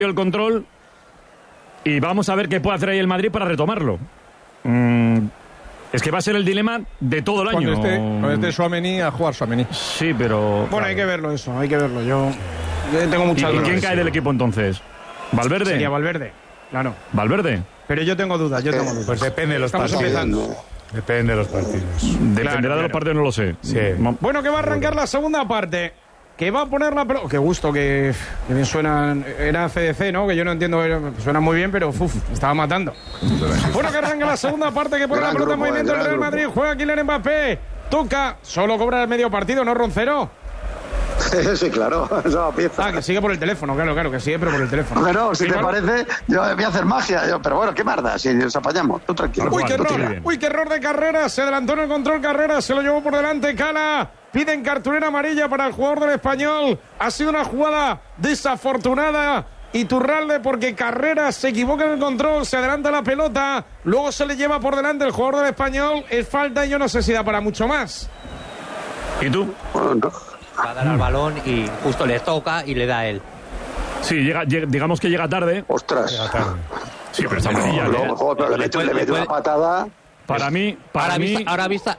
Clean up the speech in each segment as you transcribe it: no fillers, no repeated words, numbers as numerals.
el control y vamos a ver qué puede hacer ahí el Madrid para retomarlo. Es que va a ser el dilema de todo el año. Cuando esté Tchouaméni, a jugar Tchouaméni. Sí, pero... Bueno, claro. hay que verlo eso, hay que verlo. Yo tengo muchas dudas. ¿Y quién cae del equipo entonces? ¿Valverde? Sería Valverde, claro. ¿Valverde? Pero yo tengo dudas, Pues depende de los partidos. Empezando. Depende de los partidos. Dependerá de los partidos, no lo sé. Sí. Bueno, que va a arrancar la segunda parte. Que va a poner la pelota. Qué gusto, que bien suenan. Era CDC, ¿no? Que yo no entiendo. Suena muy bien, pero estaba matando. Bueno, que arranca la segunda parte. Que pone la pelota en movimiento el Real Madrid. Juega Kylian Mbappé. Toca. Solo cobra el medio partido, ¿no, Roncero? Sí, claro, esa pieza. Ah, que sigue por el teléfono, claro, que sigue, pero por el teléfono. Bueno, si te parece, yo voy a hacer magia. Pero bueno, qué marda, si nos apañamos. Tú tranquilo. Uy, qué error de Carrera. Se adelantó en el control Carrera. Se lo llevó por delante Cala. Piden cartulina amarilla para el jugador del Español. Ha sido una jugada desafortunada. Iturralde, porque Carrera se equivoca en el control, se adelanta la pelota, luego se le lleva por delante el jugador del Español. Es falta y yo no sé si da para mucho más. ¿Y tú? Bueno, no. Va a dar al balón y justo le toca y le da a él. Sí, digamos que llega tarde. Ostras. Sí, pero está amarilla. Le mete una patada. Para mí, ahora vista,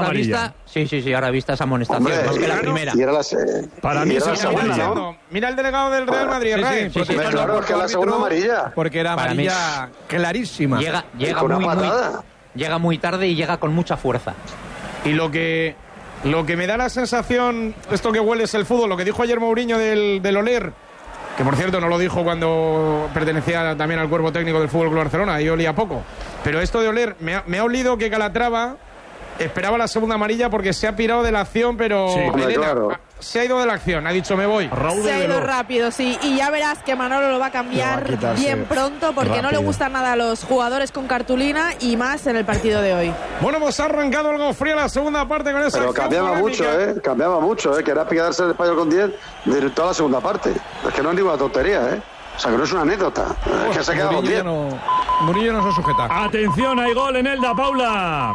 sí, ahora vista esa amonestación. Hombre, más que la primera. Para mí es la segunda, ¿no? Mira el delegado del Real Madrid, Sí, claro, que la segunda amarilla. Porque era Para amarilla clarísima. Llega muy tarde y llega con mucha fuerza. Y lo que me da la sensación, esto que huele es el fútbol, lo que dijo ayer Mourinho del oler, que por cierto no lo dijo cuando pertenecía también al cuerpo técnico del Fútbol Club Barcelona, y olía poco. Pero esto de oler, me ha olido que Calatrava esperaba la segunda amarilla porque se ha pirado de la acción, pero sí, Elena, claro. Se ha ido de la acción, ha dicho me voy. Se ha ido rápido, sí, y ya verás que Manolo lo va a cambiar bien pronto porque rápido. No le gustan nada a los jugadores con cartulina y más en el partido de hoy. Bueno, pues ha arrancado algo frío la segunda parte con esa pero acción cambiaba mucho, que era quedarse el Español con 10 de toda la segunda parte. Es que no es ninguna tontería, O sea, que no es una anécdota. Es que se ha quedado con 10. Murillo no se sujeta. Atención, hay gol en Elda, Paula.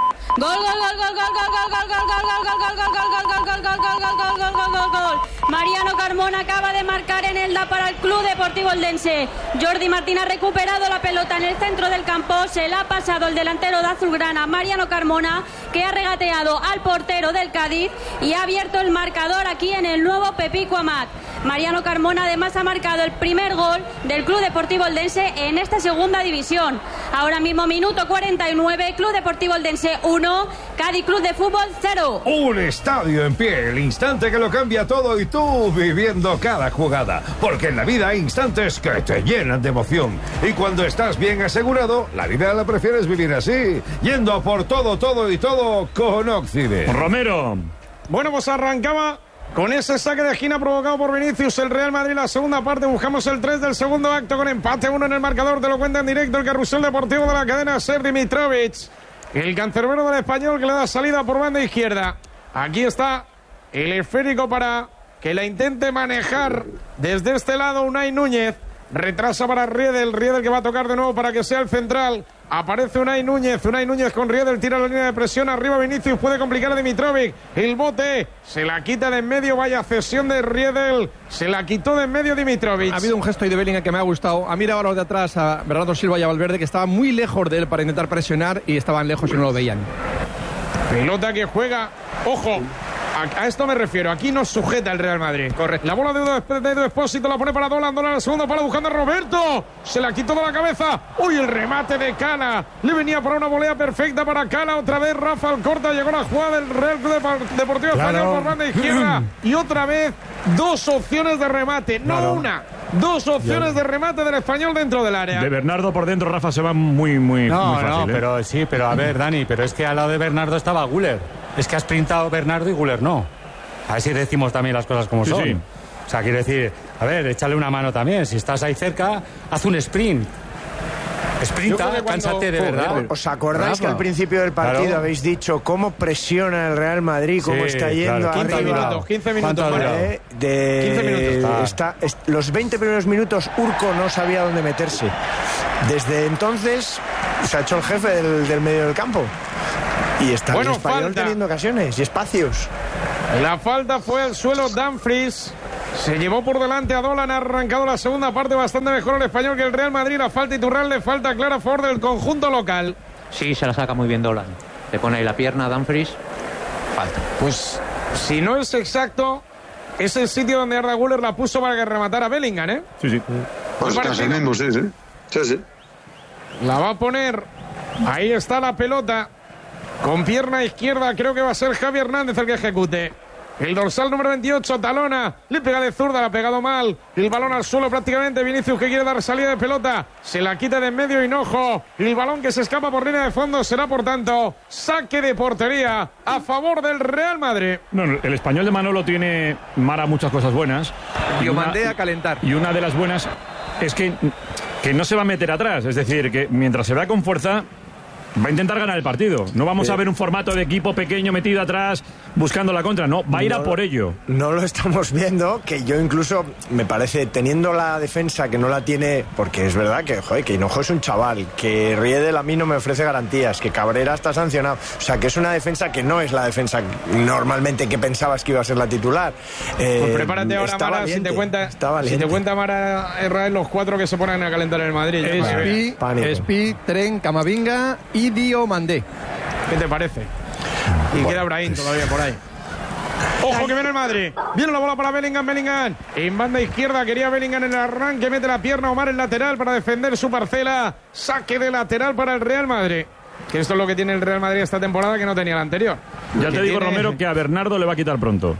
Gol. Mariano Carmona acaba de marcar en Elda para el Club Deportivo Eldense. Jordi Martín ha recuperado la pelota en el centro del campo, se la ha pasado el delantero de azulgrana, Mariano Carmona, que ha regateado al portero del Cádiz y ha abierto el marcador aquí en el nuevo Pepico Amat. Mariano Carmona además ha marcado el primer gol del Club Deportivo Eldense en esta segunda división. Ahora mismo minuto 49, Club Deportivo Eldense 1, Cádiz Club de Fútbol 0. Un estadio en pie, el instante que lo cambia todo y tú viviendo cada jugada. Porque en la vida hay instantes que te llenan de emoción. Y cuando estás bien asegurado, la vida la prefieres vivir así, yendo por todo y todo con Occident. Romero. Bueno, pues arrancaba con ese saque de esquina provocado por Vinicius el Real Madrid. La segunda parte, buscamos el 3 del segundo acto con empate 1 en el marcador. Te lo cuenta en directo el carrusel deportivo de la cadena Ser Dimitrovic. El cancerbero del Español que le da salida por banda izquierda. Aquí está el esférico para que la intente manejar desde este lado Unai Núñez. Retrasa para Riedel que va a tocar de nuevo para que sea el central. Aparece Unai Núñez con Riedel, tira la línea de presión, arriba Vinicius, puede complicar a Dimitrovic. El bote, se la quita de en medio, vaya cesión de Riedel, se la quitó de en medio Dimitrovic. Ha habido un gesto ahí de Bellingham que me ha gustado. Ha mirado a los de atrás, a Bernardo Silva y a Valverde, que estaban muy lejos de él para intentar presionar y estaban lejos y no lo veían. Pelota que juega, ojo. A esto me refiero, aquí nos sujeta el Real Madrid. Correcto. La bola de Edu Expósito la pone para Dolan al segundo palo buscando a Roberto. Se la quitó de la cabeza. Uy, el remate de Cala. Le venía para una volea perfecta para Cala. Otra vez Rafa Alcorta. Llegó la jugada del Real Deportivo Español por banda izquierda. Y otra vez dos opciones de remate. No una. Dos opciones de remate del Español dentro del área. De Bernardo por dentro, Rafa se va muy fácil. Pero a ver, Dani, pero es que al lado de Bernardo estaba Güler. Es que has sprintado Bernardo y Güler no. A ver si decimos también las cosas como son. Sí. O sea, quiero decir, a ver, échale una mano también. Si estás ahí cerca, haz un sprint. Sprinta, cánsate de verdad. ¿Os acordáis que al principio del partido habéis dicho cómo presiona el Real Madrid, cómo está yendo arriba? 15 minutos. 15 minutos. Los 20 primeros minutos Urco no sabía dónde meterse. Desde entonces se ha hecho el jefe del medio del campo. Y está el Español teniendo ocasiones y espacios. La falta fue al suelo Dumfries. Se llevó por delante a Dolan, ha arrancado la segunda parte bastante mejor el Español que el Real Madrid. La falta Iturralde, falta clara a favor del conjunto local. Sí, se la saca muy bien Dolan. Le pone ahí la pierna a Dumfries. Falta. Pues si no es exacto, es el sitio donde Arda Güler la puso para que rematara Bellingham, ¿eh? Sí. Pues casi mismo, sí. La va a poner. Ahí está la pelota. Con pierna izquierda creo que va a ser Javi Hernández el que ejecute. El dorsal número 28, Talona, le pega de zurda, la ha pegado mal. El balón al suelo prácticamente. Vinicius que quiere dar salida de pelota. Se la quita de en medio Hinojo. El balón que se escapa por línea de fondo será, por tanto, saque de portería a favor del Real Madrid. No, el Español de Manolo tiene, Mara, muchas cosas buenas. Y mandé a calentar. Y una de las buenas es que no se va a meter atrás. Es decir, que mientras se vea con fuerza, va a intentar ganar el partido. No vamos a ver un formato de equipo pequeño metido atrás buscando la contra. No, va a ir a por ello. No lo estamos viendo, que yo incluso me parece, teniendo la defensa que no la tiene, porque es verdad que, joder, que Hinojo es un chaval, que Riedel a mí no me ofrece garantías, que Cabrera está sancionado. O sea, que es una defensa que no es la defensa normalmente que pensabas que iba a ser la titular. Pues prepárate ahora, Mara, valiente, si te cuenta Mara Israel los 4 que se ponen a calentar en el Madrid. Espi, Tren, Camavinga y Diomandé. ¿Qué te parece? Y queda Brahim todavía por ahí. Ojo que viene el Madrid. Viene la bola para Bellingham. En banda izquierda quería Bellingham en el arranque. Mete la pierna Omar en lateral para defender su parcela. Saque de lateral para el Real Madrid. Que esto es lo que tiene el Real Madrid esta temporada que no tenía la anterior. Ya te digo, Romero, que a Bernardo le va a quitar pronto.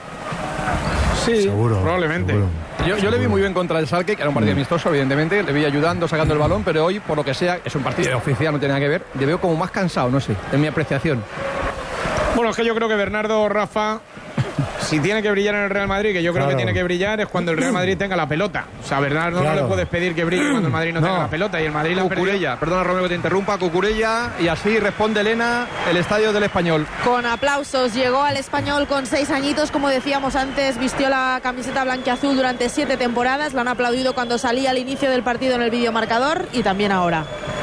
Sí, seguro, probablemente. Seguro. Yo le vi muy bien contra el Schalke, que era un partido amistoso, evidentemente. Le vi ayudando, sacando el balón, pero hoy, por lo que sea, es un partido oficial, no tiene nada que ver. Le veo como más cansado, no sé, en mi apreciación. Bueno, es que yo creo que Bernardo, Rafa, si tiene que brillar en el Real Madrid, que yo creo que tiene que brillar, es cuando el Real Madrid tenga la pelota. O sea, Bernardo no le puedes pedir que brille cuando el Madrid no tenga la pelota. Y el Madrid la Cucurella, perdona Romero que te interrumpa, Cucurella, y así responde Elena, el estadio del Español. Con aplausos, llegó al Español con 6 añitos, como decíamos antes, vistió la camiseta blanquiazul durante 7 temporadas, la han aplaudido cuando salía al inicio del partido en el videomarcador y también ahora.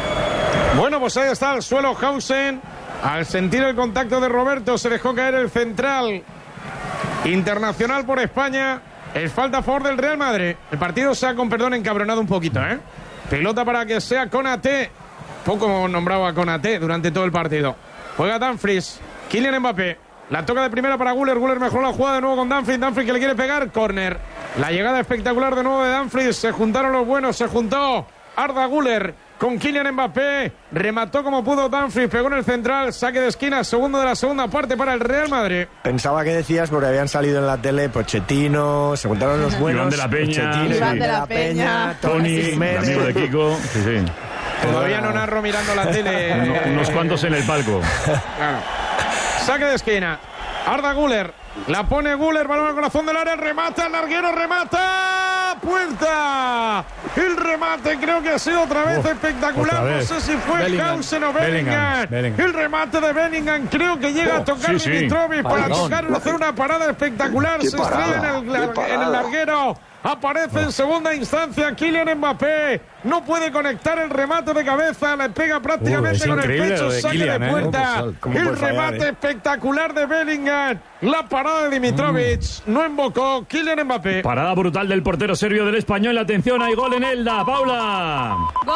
Bueno, pues ahí está el suelo Hausen. Al sentir el contacto de Roberto se dejó caer el central internacional por España. Es falta a favor del Real Madrid. El partido se ha, con perdón, encabronado un poquito, ¿eh? Pelota para que sea Konaté. Poco hemos nombrado a Konaté durante todo el partido. Juega Dumfries. Kylian Mbappé. La toca de primera para Güler. Güler mejoró la jugada de nuevo con Dumfries. Dumfries que le quiere pegar. Córner. La llegada espectacular de nuevo de Dumfries. Se juntaron los buenos. Se juntó Arda Güler con Kylian Mbappé. Remató como pudo Dumfries. Pegó en el central. Saque de esquina. Segundo de la segunda parte para el Real Madrid. Pensaba que decías, porque habían salido en la tele Pochettino, se juntaron los buenos. Iván de la Peña. Iván de la Peña. Tony, el amigo de Kiko. Sí. Todavía no narro mirando la tele. Unos cuantos en el palco. Claro. Saque de esquina. Arda Güler. La pone Güler. Balón al corazón del área. Remata. El larguero remata. Puerta. El remate creo que ha sido otra vez espectacular. No sé si fue Hausen o Bellingham. El remate de Bellingham creo que llega a tocar Dimitrovic para tocarlo, hacer una parada espectacular. Se estrella en el larguero. Aparece en segunda instancia Kylian Mbappé. No puede conectar el remate de cabeza. Le pega prácticamente con el pecho. Saque de puerta. El remate espectacular de Bellingham. La parada de Dimitrovic. No invocó Kylian Mbappé. Parada brutal del portero serbio del Español. Atención, hay gol en Elda. Paula. Gol.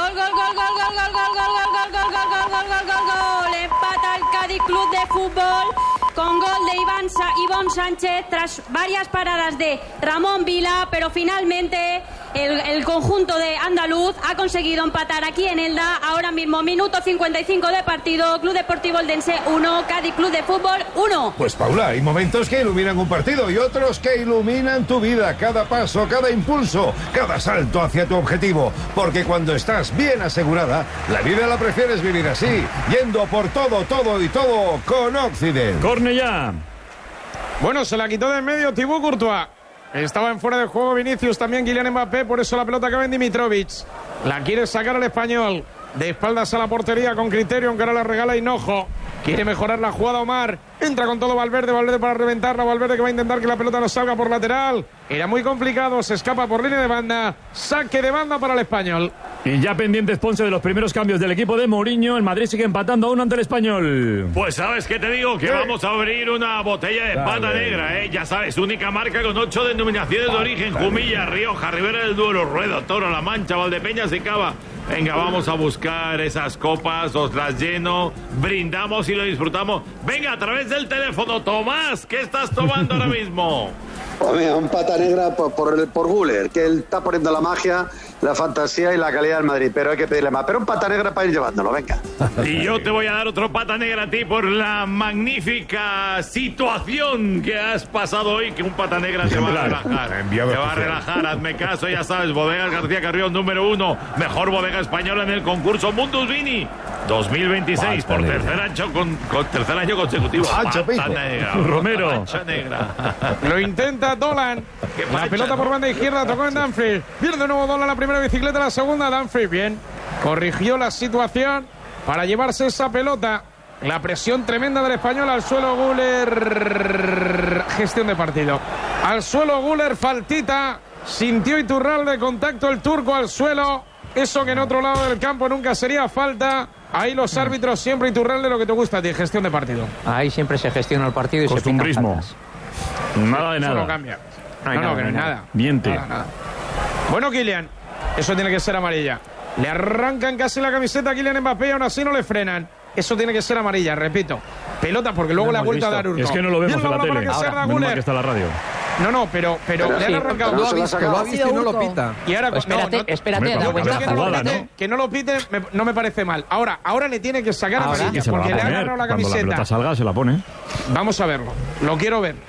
Empata el Cádiz Club de Fútbol con gol de Ivonne Sánchez tras varias paradas de Ramón Vila, pero finalmente el conjunto de andaluz ha conseguido empatar aquí en Elda. Ahora mismo, minuto 55 de partido. Club Deportivo Eldense 1, Cádiz Club de Fútbol 1. Pues Paula, hay momentos que iluminan un partido y otros que iluminan tu vida. Cada paso, cada impulso, cada salto hacia tu objetivo. Porque cuando estás bien asegurada, la vida la prefieres vivir así, yendo por todo con Occident. Cornellá. Bueno, se la quitó de en medio Thibaut Courtois. Estaba en fuera de juego Vinicius, también Kylian Mbappé, por eso la pelota acaba en Dimitrovic. La quiere sacar al Español. De espaldas a la portería con criterio, aunque ahora la regala Hinojo. Quiere mejorar la jugada Omar. Entra con todo Valverde para reventarla. Valverde que va a intentar que la pelota no salga por lateral. Era muy complicado, se escapa por línea de banda. Saque de banda para el Español. Y ya pendientes, Ponce, de los primeros cambios del equipo de Mourinho. El Madrid sigue empatando 1 ante el Español. Pues sabes qué te digo, que vamos a abrir una botella de pata negra, ya sabes, única marca con 8 denominaciones de origen: Jumilla, Rioja, Ribera del Duero, Ruedo, Toro, La Mancha, Valdepeñas y Cava. Venga, vamos a buscar esas copas, os las lleno, brindamos y lo disfrutamos. Venga, a través del teléfono. Tomás, ¿qué estás tomando ahora mismo? Pues mira, un pata negra por Guller, que él está poniendo la magia, la fantasía y la calidad del Madrid, pero hay que pedirle más. Pero un pata negra para ir llevándolo, venga. Y yo te voy a dar otro pata negra a ti por la magnífica situación que has pasado hoy, que un pata negra te va a relajar. Te va a relajar, hazme caso, ya sabes, Bodegas García Carrión, número 1, mejor bodega española en el concurso Mundus Vini 2026, por tercer año consecutivo. Pata negra, Romero. Pancha negra. Lo intenta Dolan. La pelota por banda izquierda, tocó en Dumfries. Viene de nuevo Dolan, la primera bicicleta, la segunda Dumfries. Bien, corrigió la situación para llevarse esa pelota. La presión tremenda del Español al suelo. Guller, gestión de partido. Al suelo Guller, faltita. Sintió Iturralde, contacto el turco al suelo. Eso que en otro lado del campo nunca sería falta. Ahí los árbitros siempre, Iturralde, lo que te gusta a ti, gestión de partido. Ahí siempre se gestiona el partido y costumbrismo. Se pican Nada de nada. Eso no cambia. No hay nada. Nada. Miente. Nada. Bueno, Kylian, eso tiene que ser amarilla. Le arrancan casi la camiseta a Kylian Mbappé y aún así no le frenan. Eso tiene que ser amarilla, repito. Pelota porque luego la vuelta a dar Urco. Es que no lo vemos en la tele. Menos mal que está la radio. No, pero le han arrancado. Lo ha visto y no lo pita. Y ahora, espérate, da ventaja. Que no lo pite, no me parece mal. Ahora le tiene que sacar amarilla porque le ha agarrado la camiseta. Cuando la pelota salga, se la pone. Vamos a verlo. Lo quiero ver.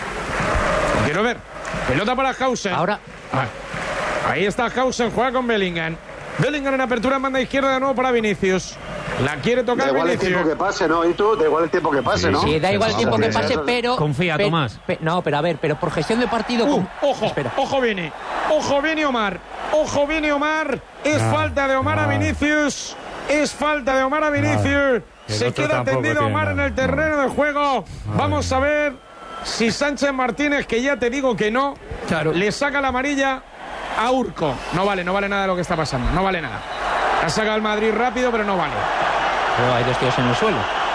Pelota para Hausen. Ahora. Ahí está Hausen, juega con Bellingham. Bellingham en apertura en banda izquierda de nuevo para Vinicius. La quiere tocar da igual Vinicius. El tiempo que pase, ¿no? Y tú, da igual el tiempo que pase, ¿no? Sí, da igual el tiempo que pase, pero... Confía, Tomás. No, pero a ver, pero por gestión de partido... Ojo, Vini. Ojo, Vini Omar. Es falta de Omar a Vinicius. Se queda tendido Omar en el terreno de juego. Vamos a ver si Sánchez Martínez, que ya te digo que no, le saca la amarilla a Urco. No vale nada lo que está pasando. No vale nada. Ha sacado el Madrid rápido, pero no vale. Pero hay dos tíos en el suelo.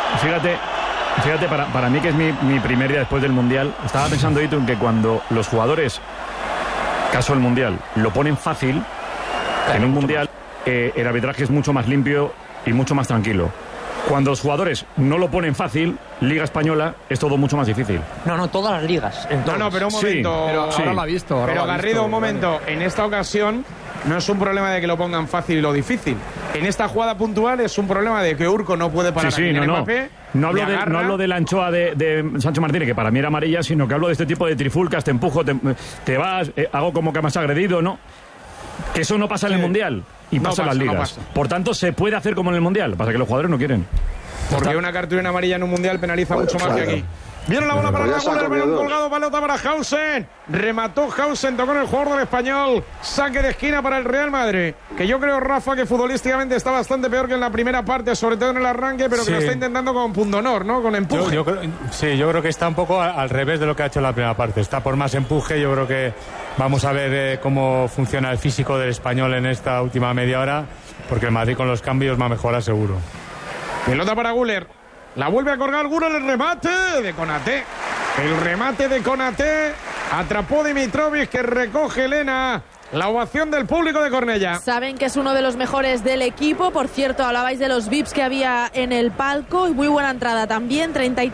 Fíjate, para mí, que es mi primer día después del Mundial, estaba pensando, Itu, en que cuando los jugadores, caso el Mundial, lo ponen fácil, en un Mundial, el arbitraje es mucho más limpio y mucho más tranquilo. Cuando los jugadores no lo ponen fácil, Liga Española, es todo mucho más difícil. No, todas las ligas. No, pero un momento. Pero ahora lo ha visto. Pero Garrido, un momento. En esta ocasión no es un problema de que lo pongan fácil y lo difícil. En esta jugada puntual es un problema de que Urco no puede parar a Mbappé. No hablo de la anchoa de Sánchez Martínez, que para mí era amarilla, sino que hablo de este tipo de trifulcas, te empujo, te vas, hago como que me has agredido, ¿no? Que eso no pasa en el Mundial y pasa en las ligas. Por tanto, se puede hacer como en el Mundial. Pasa que los jugadores no quieren. Porque una cartulina amarilla en un Mundial penaliza mucho más que aquí. Viene la bola para Guller, balón colgado, pelota para Hausen. Remató Hausen, tocó en el jugador del Español. Saque de esquina para el Real Madrid. Que yo creo, Rafa, que futbolísticamente está bastante peor que en la primera parte, sobre todo en el arranque, pero que lo está intentando con pundonor, ¿no? Con empuje. Yo creo que está un poco al revés de lo que ha hecho en la primera parte. Está por más empuje. Yo creo que vamos a ver cómo funciona el físico del Español en esta última media hora, porque el Madrid con los cambios va a mejorar seguro. Pelota para Guller. La vuelve a colgar Guller, el remate de Konaté. El remate de Konaté. Atrapó Dimitrovic, que recoge Elena. La ovación del público de Cornellá. Saben que es uno de los mejores del equipo. Por cierto, hablabais de los VIPs que había en el palco. Y muy buena entrada también.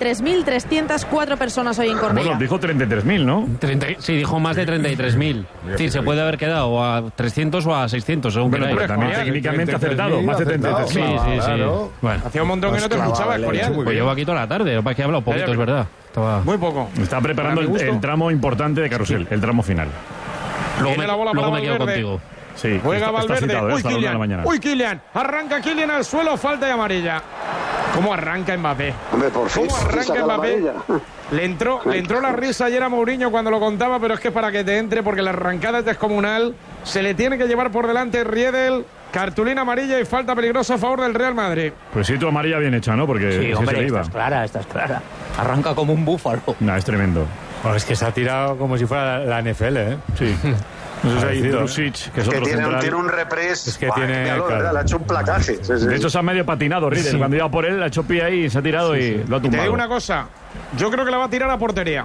33.304 personas hoy en Cornellá. Bueno, dijo 33.000, ¿no? Sí, dijo más de 33.000. Es decir, se puede haber quedado a 300 o a 600, según queráis. Pero también técnicamente acertado. Más de 33.000. Sí. Bueno. Hacía un montón que no te escuchaba, Escorial. Pues llevo aquí toda la tarde. Es que he hablado poquito, es verdad. Muy poco. Está preparando el tramo importante de carrusel, el tramo final. Luego me quedo contigo. Sí, juega Valverde. Citado, Uy, Kylian. Arranca Kylian al suelo, falta de amarilla. ¿Cómo arranca Mbappé? ¿Cómo arranca Mbappé? Le entró la risa ayer a Mourinho cuando lo contaba, pero es que para que te entre, porque la arrancada es descomunal. Se le tiene que llevar por delante Riedel. Cartulina amarilla y falta peligrosa a favor del Real Madrid. Pues sí, tu amarilla bien hecha, ¿no? Porque sí, hombre, se le iba. Esta es clara. Arranca como un búfalo. No, es tremendo. Bueno, es que se ha tirado como si fuera la NFL, ¿eh? Sí. No sé si hay Drusic, que es otro central. Tiene un repres. Es que tiene. Le ha hecho un placaje. De hecho, se ha medio patinado Riedel. Cuando iba por él, ha hecho pie ahí, se ha tirado y lo ha tumbado. Y te digo una cosa. Yo creo que la va a tirar a portería.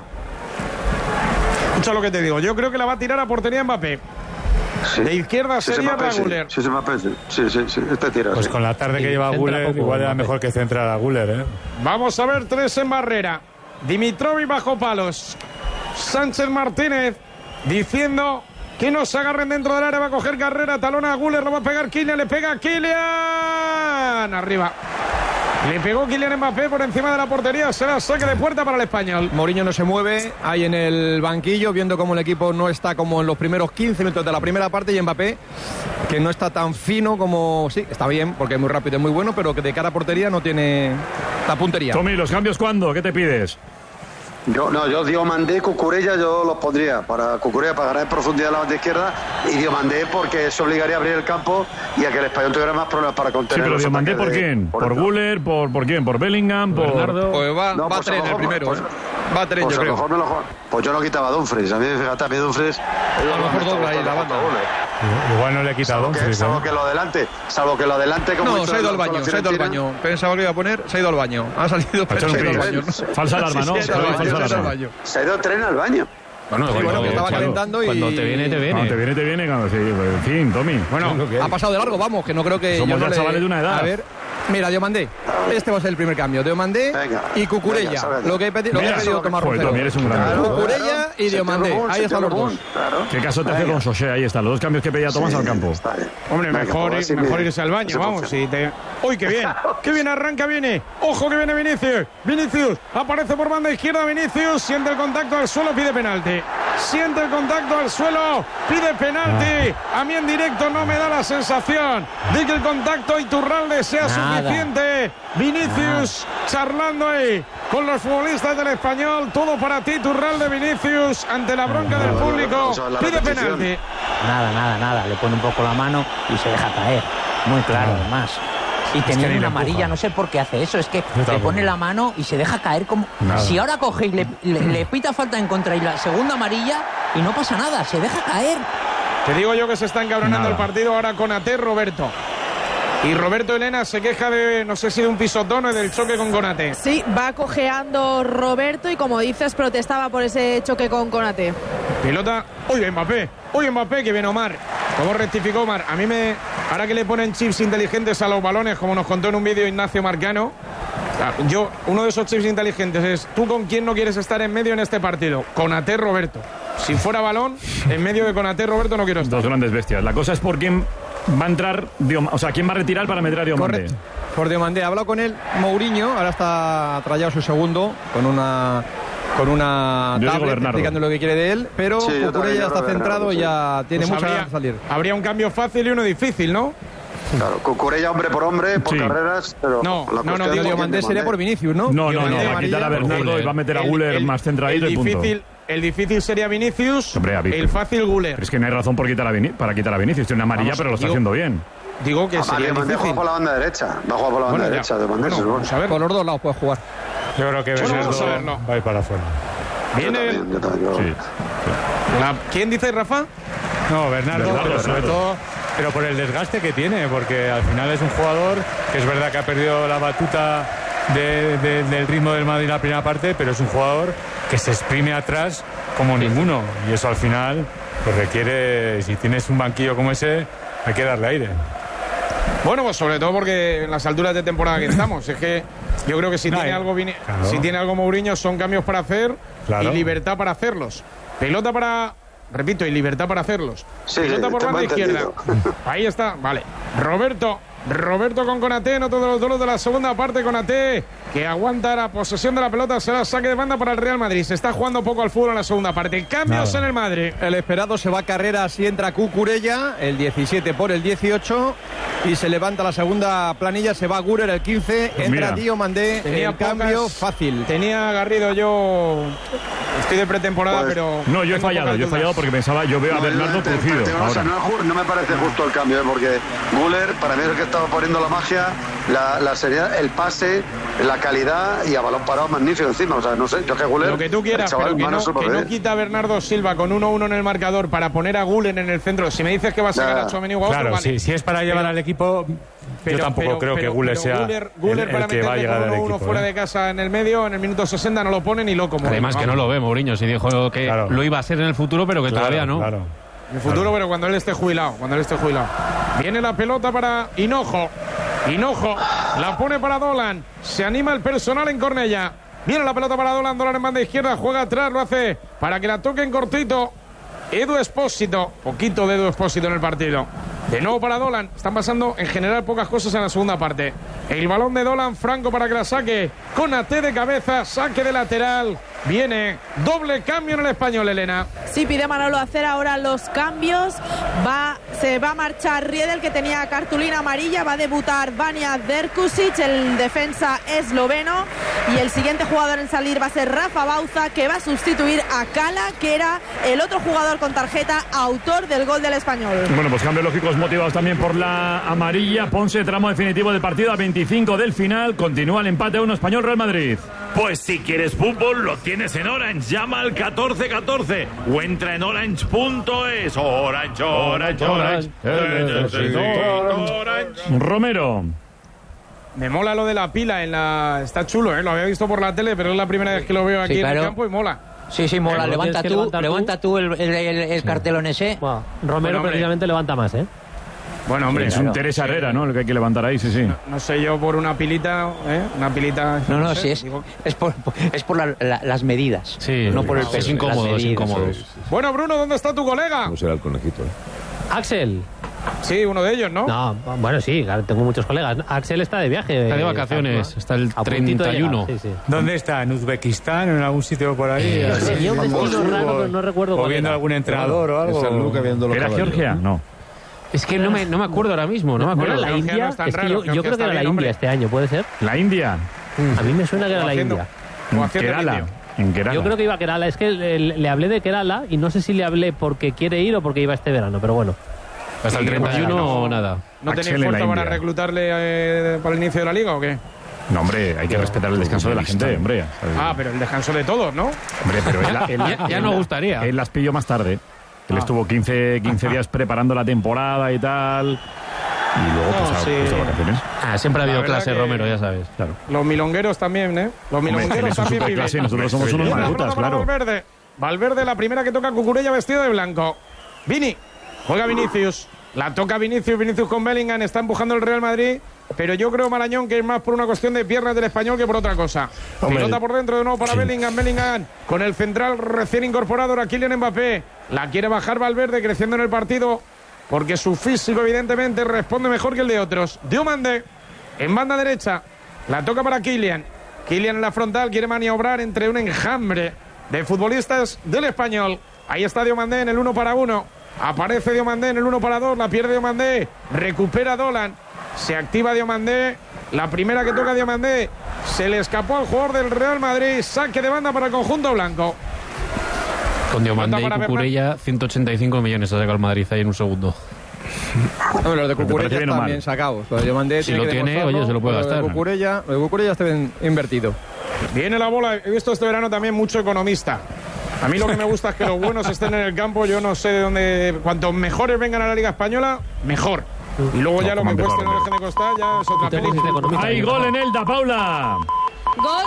Escucha lo que te digo. Yo creo que la va a tirar a portería Mbappé. Sí. De izquierda sería Guller. Sí, Mbappé, sí. Este tira. Pues con la tarde que lleva Guller, igual era mejor que centrar a Guller, ¿eh? Vamos a ver 3 en barrera. Dimitrovic bajo palos. Sánchez Martínez diciendo que no se agarren dentro del área. Va a coger carrera, talona a Guller, lo va a pegar Kylian, le pega Kylian. Arriba. Le pegó Kylian Mbappé por encima de la portería. Será saque de puerta para el español. Mourinho no se mueve ahí en el banquillo, viendo cómo el equipo no está como en los primeros 15 minutos de la primera parte. Y Mbappé, que no está tan fino como... Sí, está bien, porque es muy rápido y muy bueno, pero que de cara a portería no tiene la puntería. Tommy, ¿los cambios cuándo? ¿Qué te pides? Yo Diomandé, Cucurella, yo los pondría para Cucurella para ganar en profundidad la banda izquierda y Diomandé porque eso obligaría a abrir el campo y a que el español tuviera más problemas para contener. Sí, pero Diomandé ¿por quién? ¿Por Guller? ¿Por quién? ¿Por Bellingham? ¿Por Bernardo? Pues va a tren el primero. Va a tren, yo creo. Pues yo no quitaba a Dumfries. A mí, fíjate, a mí Dumfries... A lo mejor dobla ahí la banda. Igual no le he quitado a Dumfries. Salvo que lo adelante... No, se ha ido al baño, Pensaba que iba a poner, se ha ido al baño. Ha salido, pero se ha ido al baño. Falsa alarma, ¿no? Se ha ido tren al baño. Bueno, que estaba calentando y... Cuando te viene, te viene. Cuando te viene, cuando sí, en fin, Tommy. Bueno, ha pasado de largo, vamos, que no creo que... Somos ya chavales de una edad. A ver, mira, Diomandé. Este va a ser el primer cambio. Diomandé y Cucurella. Lo que he pedido Tomás Roncero. Cucurella y Diomandé. Ahí están los dos. ¿Qué caso te hace con Sosé? Ahí está, los dos cambios que pedía Tomás al campo. Hombre, mejor irse al baño, vamos. ¡Uy, qué bien! ¡Qué bien arranca, viene! ¡Ojo que viene Vinicius! Vinicius aparece por banda izquierda. Vinicius siente el contacto al suelo, pide penalti. Siente el contacto al suelo, pide penalti. A mí en directo no me da la sensación de que el contacto Iturralde sea suficiente. Vinicius charlando ahí con los futbolistas del Español. Todo para ti, Iturralde. Vinicius ante la bronca del público, pide penalti. Nada. Le pone un poco la mano y se deja caer. Muy claro, además. Y tenía una amarilla, no sé por qué hace eso. Es que le pone la mano y se deja caer como... Nada. Si ahora coge y le pita falta en contra y la segunda amarilla y no pasa nada, se deja caer. Te digo yo que se está encabronando el partido ahora con Konaté, Roberto. Y Roberto Elena se queja de, no sé si de un pisotón o del choque con Konaté. Sí, va cojeando Roberto y como dices, protestaba por ese choque con Konaté. Pilota, uy, Mbappé, que viene Omar. ¿Cómo rectificó Omar? A mí ahora que le ponen chips inteligentes a los balones, como nos contó en un vídeo Ignacio Marcano, uno de esos chips inteligentes es, ¿tú con quién no quieres estar en medio en este partido? Konaté, Roberto. Si fuera balón, en medio de Konaté, Roberto, no quiero estar. Dos grandes bestias. La cosa es por quién va a entrar, o sea, quién va a retirar para meter a Diomandé. Por Diomandé. Ha hablado con él Mourinho, ahora está trayado su segundo con una tablet explicando lo que quiere de él, pero Cucurella ya está centrado y ya tiene mucha ganas de salir. Habría un cambio fácil y uno difícil, ¿no? Claro, Cucurella hombre por hombre, por carreras, pero... No, Diomandé sería por Vinicius, ¿no? No, va a quitar a Bernardo y va a meter a Guller más centradito y punto. El difícil sería Vinicius, el fácil Guller. Pero es que no hay razón para quitar a Vinicius. Tiene una amarilla, pero lo está haciendo bien. Digo que sería difícil. Va por la banda derecha. Va a jugar por la banda derecha. Vamos a ver. Por los dos lados puede jugar. Yo creo que Bernardo va a ir para afuera. Viene. ¿Quién dice, Rafa? No, Bernardo, sobre todo, pero por el desgaste que tiene, porque al final es un jugador que es verdad que ha perdido la batuta del ritmo del Madrid en la primera parte, pero es un jugador que se exprime atrás como ninguno, y eso al final pues requiere, si tienes un banquillo como ese, hay que darle aire. Bueno, pues sobre todo porque en las alturas de temporada que estamos, es que yo creo que si tiene algo Mourinho son cambios para hacer y libertad para hacerlos. Pelota para, repito, y libertad para hacerlos. Pelota por banda izquierda. Ahí está, vale. Roberto con Konaté, no todos los duelos de la segunda parte. Konaté, que aguanta la posesión de la pelota, será saque de banda para el Real Madrid. Se está jugando poco al fútbol en la segunda parte. Cambios en el Madrid. El esperado se va a carreras y entra Cucurella, el 17 por el 18. Y se levanta la segunda planilla, se va Guller el 15. Entra Diomandé, el cambio fácil. Tenía Garrido yo Estoy de pretemporada, Pues, pero... No, yo he fallado porque pensaba, yo veo a Bernardo crujido. O sea, no me parece justo el cambio, porque Güler, para mí es el que estaba poniendo la magia, la seriedad, el pase, la calidad y a balón parado magnífico encima. O sea, no sé, yo que Güler... Lo que tú quieras, chaval, pero que no quita a Bernardo Silva con 1-1 en el marcador para poner a Güler en el centro. Si me dices que va a sacar a Tchouaméni o a otro, claro, vale. si es para llevar al equipo... yo tampoco creo que Güler sea Güler el que va a llegar al equipo. 1-1 fuera de casa en el medio, en el minuto 60 no lo pone ni loco. Además que no lo ve Mourinho, si dijo que lo iba a ser en el futuro, pero que todavía no. En el futuro, pero cuando él esté jubilado. Viene la pelota para Hinojo. Hinojo la pone para Dolan. Se anima el personal en Cornellá. Viene la pelota para Dolan. Dolan en banda izquierda. Juega atrás. Lo hace para que la toquen cortito. Edu Espósito. Poquito de Edu Espósito en el partido. De nuevo para Dolan. Están pasando en general pocas cosas en la segunda parte. El balón de Dolan. Franco para que la saque. Con AT de cabeza. Saque de lateral. Viene doble cambio en el Español, Elena. Sí, pide Manolo hacer ahora los cambios. Se va a marchar Riedel, que tenía cartulina amarilla. Va a debutar Vanja Drkušić, el defensa esloveno. Y el siguiente jugador en salir va a ser Rafa Bauza, que va a sustituir a Cala, que era el otro jugador con tarjeta, autor del gol del Español. Bueno, pues cambios lógicos motivados también por la amarilla. Ponce, tramo definitivo del partido a 25 del final. Continúa el empate 1 Español Real Madrid. Pues si quieres fútbol, lo tienes en Orange. Llama al 1414 o entra en orange.es. Orange. Romero. Me mola lo de la pila está chulo, lo había visto por la tele, pero es la primera vez que lo veo aquí en el campo y mola. Sí, mola. Levanta tú el cartelón ese. Romero precisamente levanta más, ¿eh? Bueno, hombre, es un Teresa Herrera, ¿no? El que hay que levantar ahí, sí. No sé yo por una pilita, Una pilita... No, sí, es por las medidas. Sí, no por el peso. Es incómodo, Bueno, Bruno, ¿dónde está tu colega? No será el conejito, Axel. Sí, uno de ellos, ¿no? No, bueno, sí, claro, tengo muchos colegas. Axel está de viaje. Está de vacaciones, está el 31. Sí. ¿Dónnde está? ¿En Uzbekistán? ¿En algún sitio por ahí? Tenía un destino raro, pero no recuerdo. O viendo algún entrenador o algo. ¿Era Georgia? No. Es que no me acuerdo ahora mismo, no me acuerdo. ¿La India? No es que yo creo que era la India este año, ¿puede ser? ¿La India? A mí me suena que era la India. En Kerala. Yo creo que iba a Kerala. Es que le hablé de Kerala y no sé si le hablé porque quiere ir o porque iba este verano, pero bueno. Hasta el 31 o nada. ¿No tenéis fuerza para reclutarle para el inicio de la liga o qué? No, hombre, hay que respetar el descanso de la gente, hombre. Pero el descanso de todos, ¿no? Hombre, pero ya nos gustaría. Él las pilló más tarde. Él estuvo 15 días preparando la temporada y tal. Y luego pues vacaciones. Siempre ha habido clase, Romero, ya sabes. Claro. Los milongueros también, ¿eh? Los milongueros también viven. Clase, nosotros somos unos malutas, claro. Valverde, la primera que toca Cucurella vestido de blanco. Vini, juega Vinicius. La toca Vinicius con Bellingham. Está empujando el Real Madrid. Pero yo creo, Marañón, que es más por una cuestión de piernas del Español que por otra cosa. Pelota por dentro de nuevo para Bellingham con el central recién incorporado, ahora Kylian Mbappé. La quiere bajar Valverde, creciendo en el partido, porque su físico evidentemente responde mejor que el de otros. Diomandé en banda derecha. La toca para Kylian en la frontal, quiere maniobrar entre un enjambre de futbolistas del Español. Ahí está Diomandé en el 1-1. Aparece Diomandé en el 1-2. La pierde Diomandé. Recupera Dolan. Se activa Diomandé. La primera que toca Diomandé. Se le escapó al jugador del Real Madrid. Saque de banda para el conjunto blanco. Con Diomandé y Cucurella, 185 millones ha sacado el Madrid ahí en un segundo. No, los de Cucurella están bien sacados. Los de Diomandé si lo tiene, oye, se lo puede gastar. Los de Cucurella está bien invertido. Viene la bola. He visto este verano también mucho economista. A mí lo que me gusta es que los buenos estén en el campo. Yo no sé de dónde... Cuantos mejores vengan a la Liga Española, mejor. Y luego ya lo que cueste no deje de costar, ya es otra película. ¡Hay gol en Elda, Paula! Gol.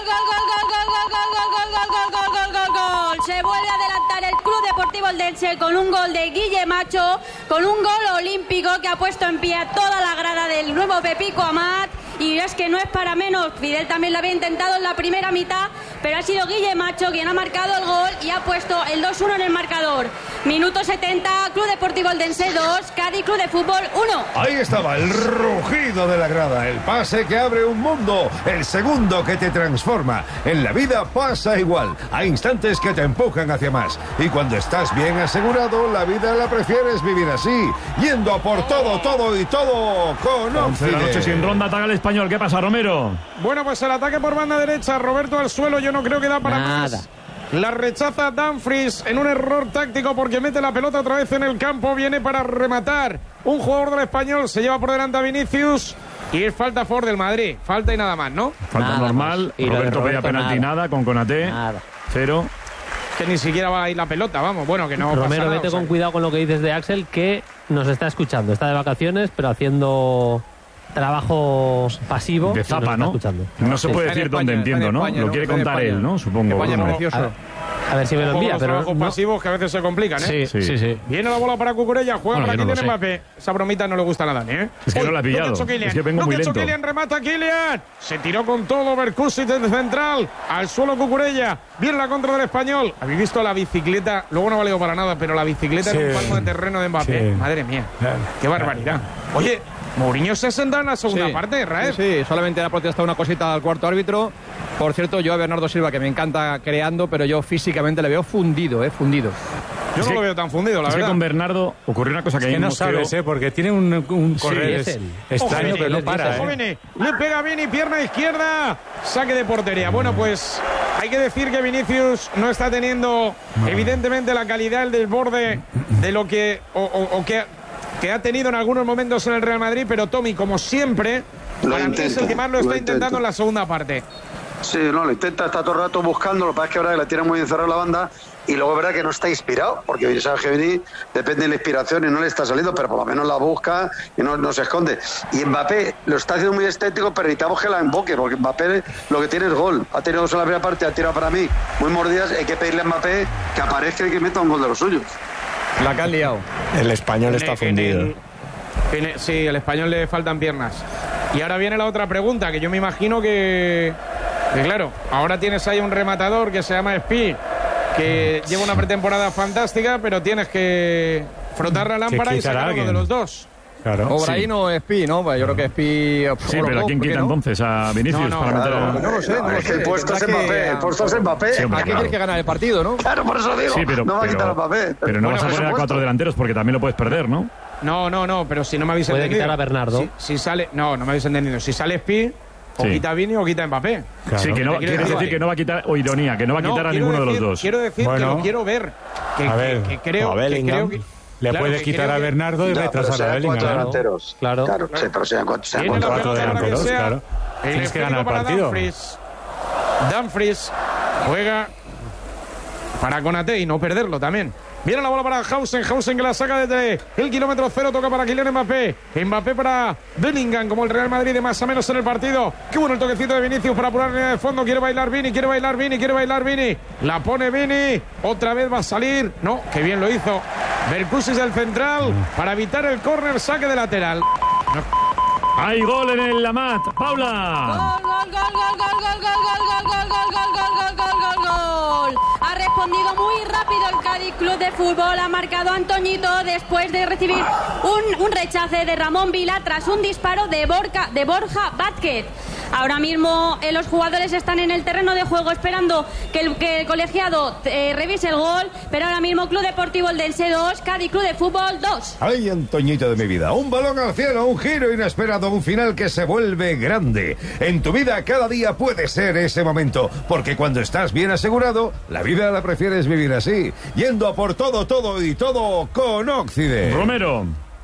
Se vuelve a adelantar el Club Deportivo Eldense con un gol de Guille Macho, con un gol olímpico que ha puesto en pie a toda la grada del nuevo Pepico Amat. Y es que no es para menos, Fidel también lo había intentado en la primera mitad, pero ha sido Guille Macho quien ha marcado el gol y ha puesto el 2-1 en el marcador. Minuto 70, Club Deportivo Eldense 2, Cádiz Club de Fútbol 1. Ahí estaba el rugido de la grada, el pase que abre un mundo, el segundo que te transforma. En la vida pasa igual, hay instantes que te empujan hacia más. Y cuando estás bien asegurado, la vida la prefieres vivir así, yendo a por todo con 11 de la noche sin ronda, ataca el Español. ¿Qué pasa, Romero? Bueno, pues el ataque por banda derecha, Roberto al suelo, yo no creo que da para nada. más. La rechaza Dumfries en un error táctico porque mete la pelota otra vez en el campo. Viene para rematar. Un jugador del Español se lleva por delante a Vinicius. Y es falta a favor del Madrid. Falta y nada más, ¿no? Falta nada normal. Y Roberto pedía penalti nada con Konaté. 0. Que ni siquiera va a ir la pelota, vamos. Bueno, que no Romero, pasa nada, vete con cuidado con lo que dices de Axel, que nos está escuchando. Está de vacaciones, pero haciendo trabajo pasivo. De zapa, ¿no? No se puede decir dónde, entiendo, ¿no? Lo quiere contar él, ¿no? Supongo. A ver si me lo envía, pero trabajos pasivos que a veces se complican, ¿eh? Sí. Viene la bola para Cucurella, juega para Kylian Mbappé. Esa bromita no le gusta a Dani, ¿eh? Es que no la ha pillado. Es que vengo muy lento. Kylian, remata Kylian. Se tiró con todo Berkusic desde central. Al suelo Cucurella. Viene la contra del Español. ¿Habéis visto la bicicleta? Luego no ha valido para nada, pero la bicicleta en un palmo de terreno de Mbappé. Madre mía. Qué barbaridad. Oye, Mourinho se sentó en la segunda parte, Raed. Sí, solamente ha protestado una cosita al cuarto árbitro. Por cierto, yo a Bernardo Silva, que me encanta creando, pero yo físicamente le veo fundido, fundido. Yo no lo veo tan fundido, la verdad. Que con Bernardo ocurrió una cosa que, no sabes, porque tiene un correr extraño, pero no para. Le pega Vini, pierna izquierda, saque de portería. Bueno, pues hay que decir que Vinicius no está teniendo, evidentemente, la calidad, el desborde de lo que que ha tenido en algunos momentos en el Real Madrid, pero Tommy, como siempre, para mí es el que más lo está intentando en la segunda parte. Sí, no, lo intenta, está todo el rato buscando, lo que pasa es que ahora la tiene muy encerrada la banda y luego es verdad que no está inspirado, porque sabes que Vini depende de la inspiración y no le está saliendo, pero por lo menos la busca y no se esconde. Y Mbappé lo está haciendo muy estético, pero necesitamos que la emboque, porque Mbappé lo que tiene es gol. Ha tenido dos en la primera parte, ha tirado para mí muy mordidas, hay que pedirle a Mbappé que aparezca y que meta un gol de los suyos. La que han liado. El español está fundido. Sí, el español le faltan piernas. Y ahora viene la otra pregunta, que yo me imagino que claro, ahora tienes ahí un rematador que se llama Spi, que lleva una pretemporada fantástica, pero tienes que frotar la lámpara y sacar uno de los dos. Claro. O Brahim o Spi, ¿no? Pues yo creo que Spi... Sí, pero ¿a quién quita entonces? ¿A Vinicius? No lo sé. El puesto es Mbappé. El puesto es Mbappé. Sí, aquí tienes que ganar el partido, ¿no? Claro, por eso digo. Sí, pero, no va a quitar a Mbappé. Pero no vas a poner a 4 delanteros porque también lo puedes perder, ¿no? No, pero si no me habéis entendido. Puede quitar a Bernardo. Si sale... No me habéis entendido. Si sale Spi, o quita Vini o quita Mbappé. Claro. Sí, que no, quiere decir que no va a quitar, o ironía, que no va a quitar a ninguno de los dos. Quiero decir que lo quiero ver. Que creo que... Le puede quitar a Bernardo y retrasar a Bellingham. Claro. Sí, pero sean 4 delanteros, claro. Tienes que ganar el partido. Dumfries juega para Konaté y no perderlo también. Viene la bola para Hausen que la saca desde el kilómetro 0, toca para Kylian Mbappé. Mbappé para Bellingham, como el Real Madrid de más o menos en el partido. Qué bueno el toquecito de Vinicius para apurar la línea de fondo. Quiere bailar Vini. La pone Vini. Otra vez va a salir. No, qué bien lo hizo. Berkusic del central para evitar el córner, saque de lateral. Hay gol en el Lamat. Paula. Gol. Ha respondido muy rápido el Cádiz Club de Fútbol. Ha marcado Antoñito después de recibir un rechace de Ramón Vila tras un disparo de Borja Vázquez. Ahora mismo los jugadores están en el terreno de juego esperando que el colegiado revise el gol, pero ahora mismo Club Deportivo Eldense 2, Cádiz Club de Fútbol 2. Ay, Antoñito de mi vida, un balón al cielo, un giro inesperado, un final que se vuelve grande. En tu vida cada día puede ser ese momento, porque cuando estás bien asegurado, la vida la prefieres vivir así, yendo a por todo con Occident. Romero.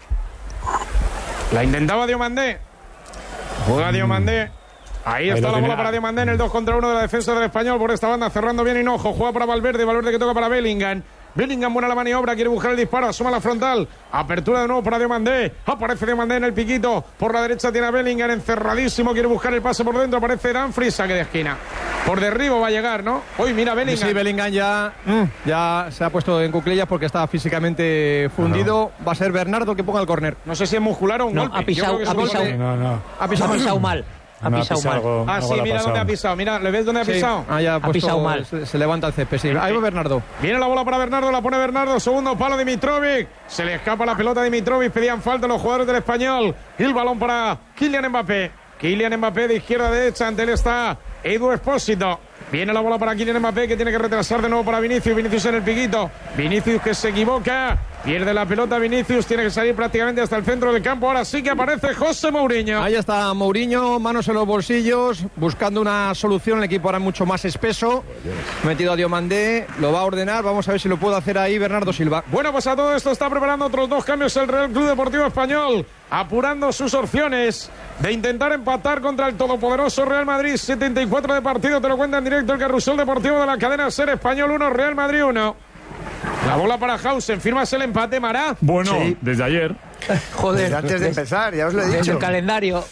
La intentaba Diomandé. Juega Diomandé. Ahí está la bola para Diomandé en el 2 contra 1 de la defensa del Español por esta banda, cerrando bien Hinojo. Juega para Valverde que toca para Bellingham. Buena la maniobra, quiere buscar el disparo, asoma la frontal. Apertura de nuevo para Diomandé. Aparece Diomandé en el piquito. Por la derecha tiene a Bellingham encerradísimo. Quiere buscar el pase por dentro. Aparece Dumfries, saque de esquina. Por derribo va a llegar, ¿no? Uy, mira Bellingham. Sí, Bellingham ya se ha puesto en cuclillas porque está físicamente fundido. Va a ser Bernardo el que ponga el córner. No sé si es muscular o un golpe. Ha pisado mal. Ha pisado mal. Sí, mira dónde ha pisado. Mira, ¿le ves dónde ha pisado? Ha pisado mal. Se levanta el césped. Sí. Ahí va Bernardo. Viene la bola para Bernardo, la pone Bernardo. Segundo palo Dimitrovic. Se le escapa la pelota a Dimitrovic. Pedían falta los jugadores del Español. Y el balón para Kylian Mbappé. Kylian Mbappé de izquierda a derecha. Ante él está Edu Espósito. Viene la bola para Kylian Mbappé, que tiene que retrasar de nuevo para Vinicius. Vinicius en el piquito. Vinicius que se equivoca. Pierde la pelota Vinicius, tiene que salir prácticamente hasta el centro del campo. Ahora sí que aparece José Mourinho. Ahí está Mourinho, manos en los bolsillos, buscando una solución. El equipo ahora mucho más espeso. Metido a Diomandé, lo va a ordenar. Vamos a ver si lo puede hacer ahí Bernardo Silva. Bueno, pues a todo esto está preparando otros 2 cambios el Real Club Deportivo Español, apurando sus opciones de intentar empatar contra el todopoderoso Real Madrid. 74 de partido, te lo cuenta en directo el Carrusel Deportivo de la cadena SER. Español 1, Real Madrid 1. La bola para Hausen, firmas el empate, Mará. Bueno, sí, desde ayer. Joder, desde antes de empezar, ya os lo he dicho. Desde el calendario.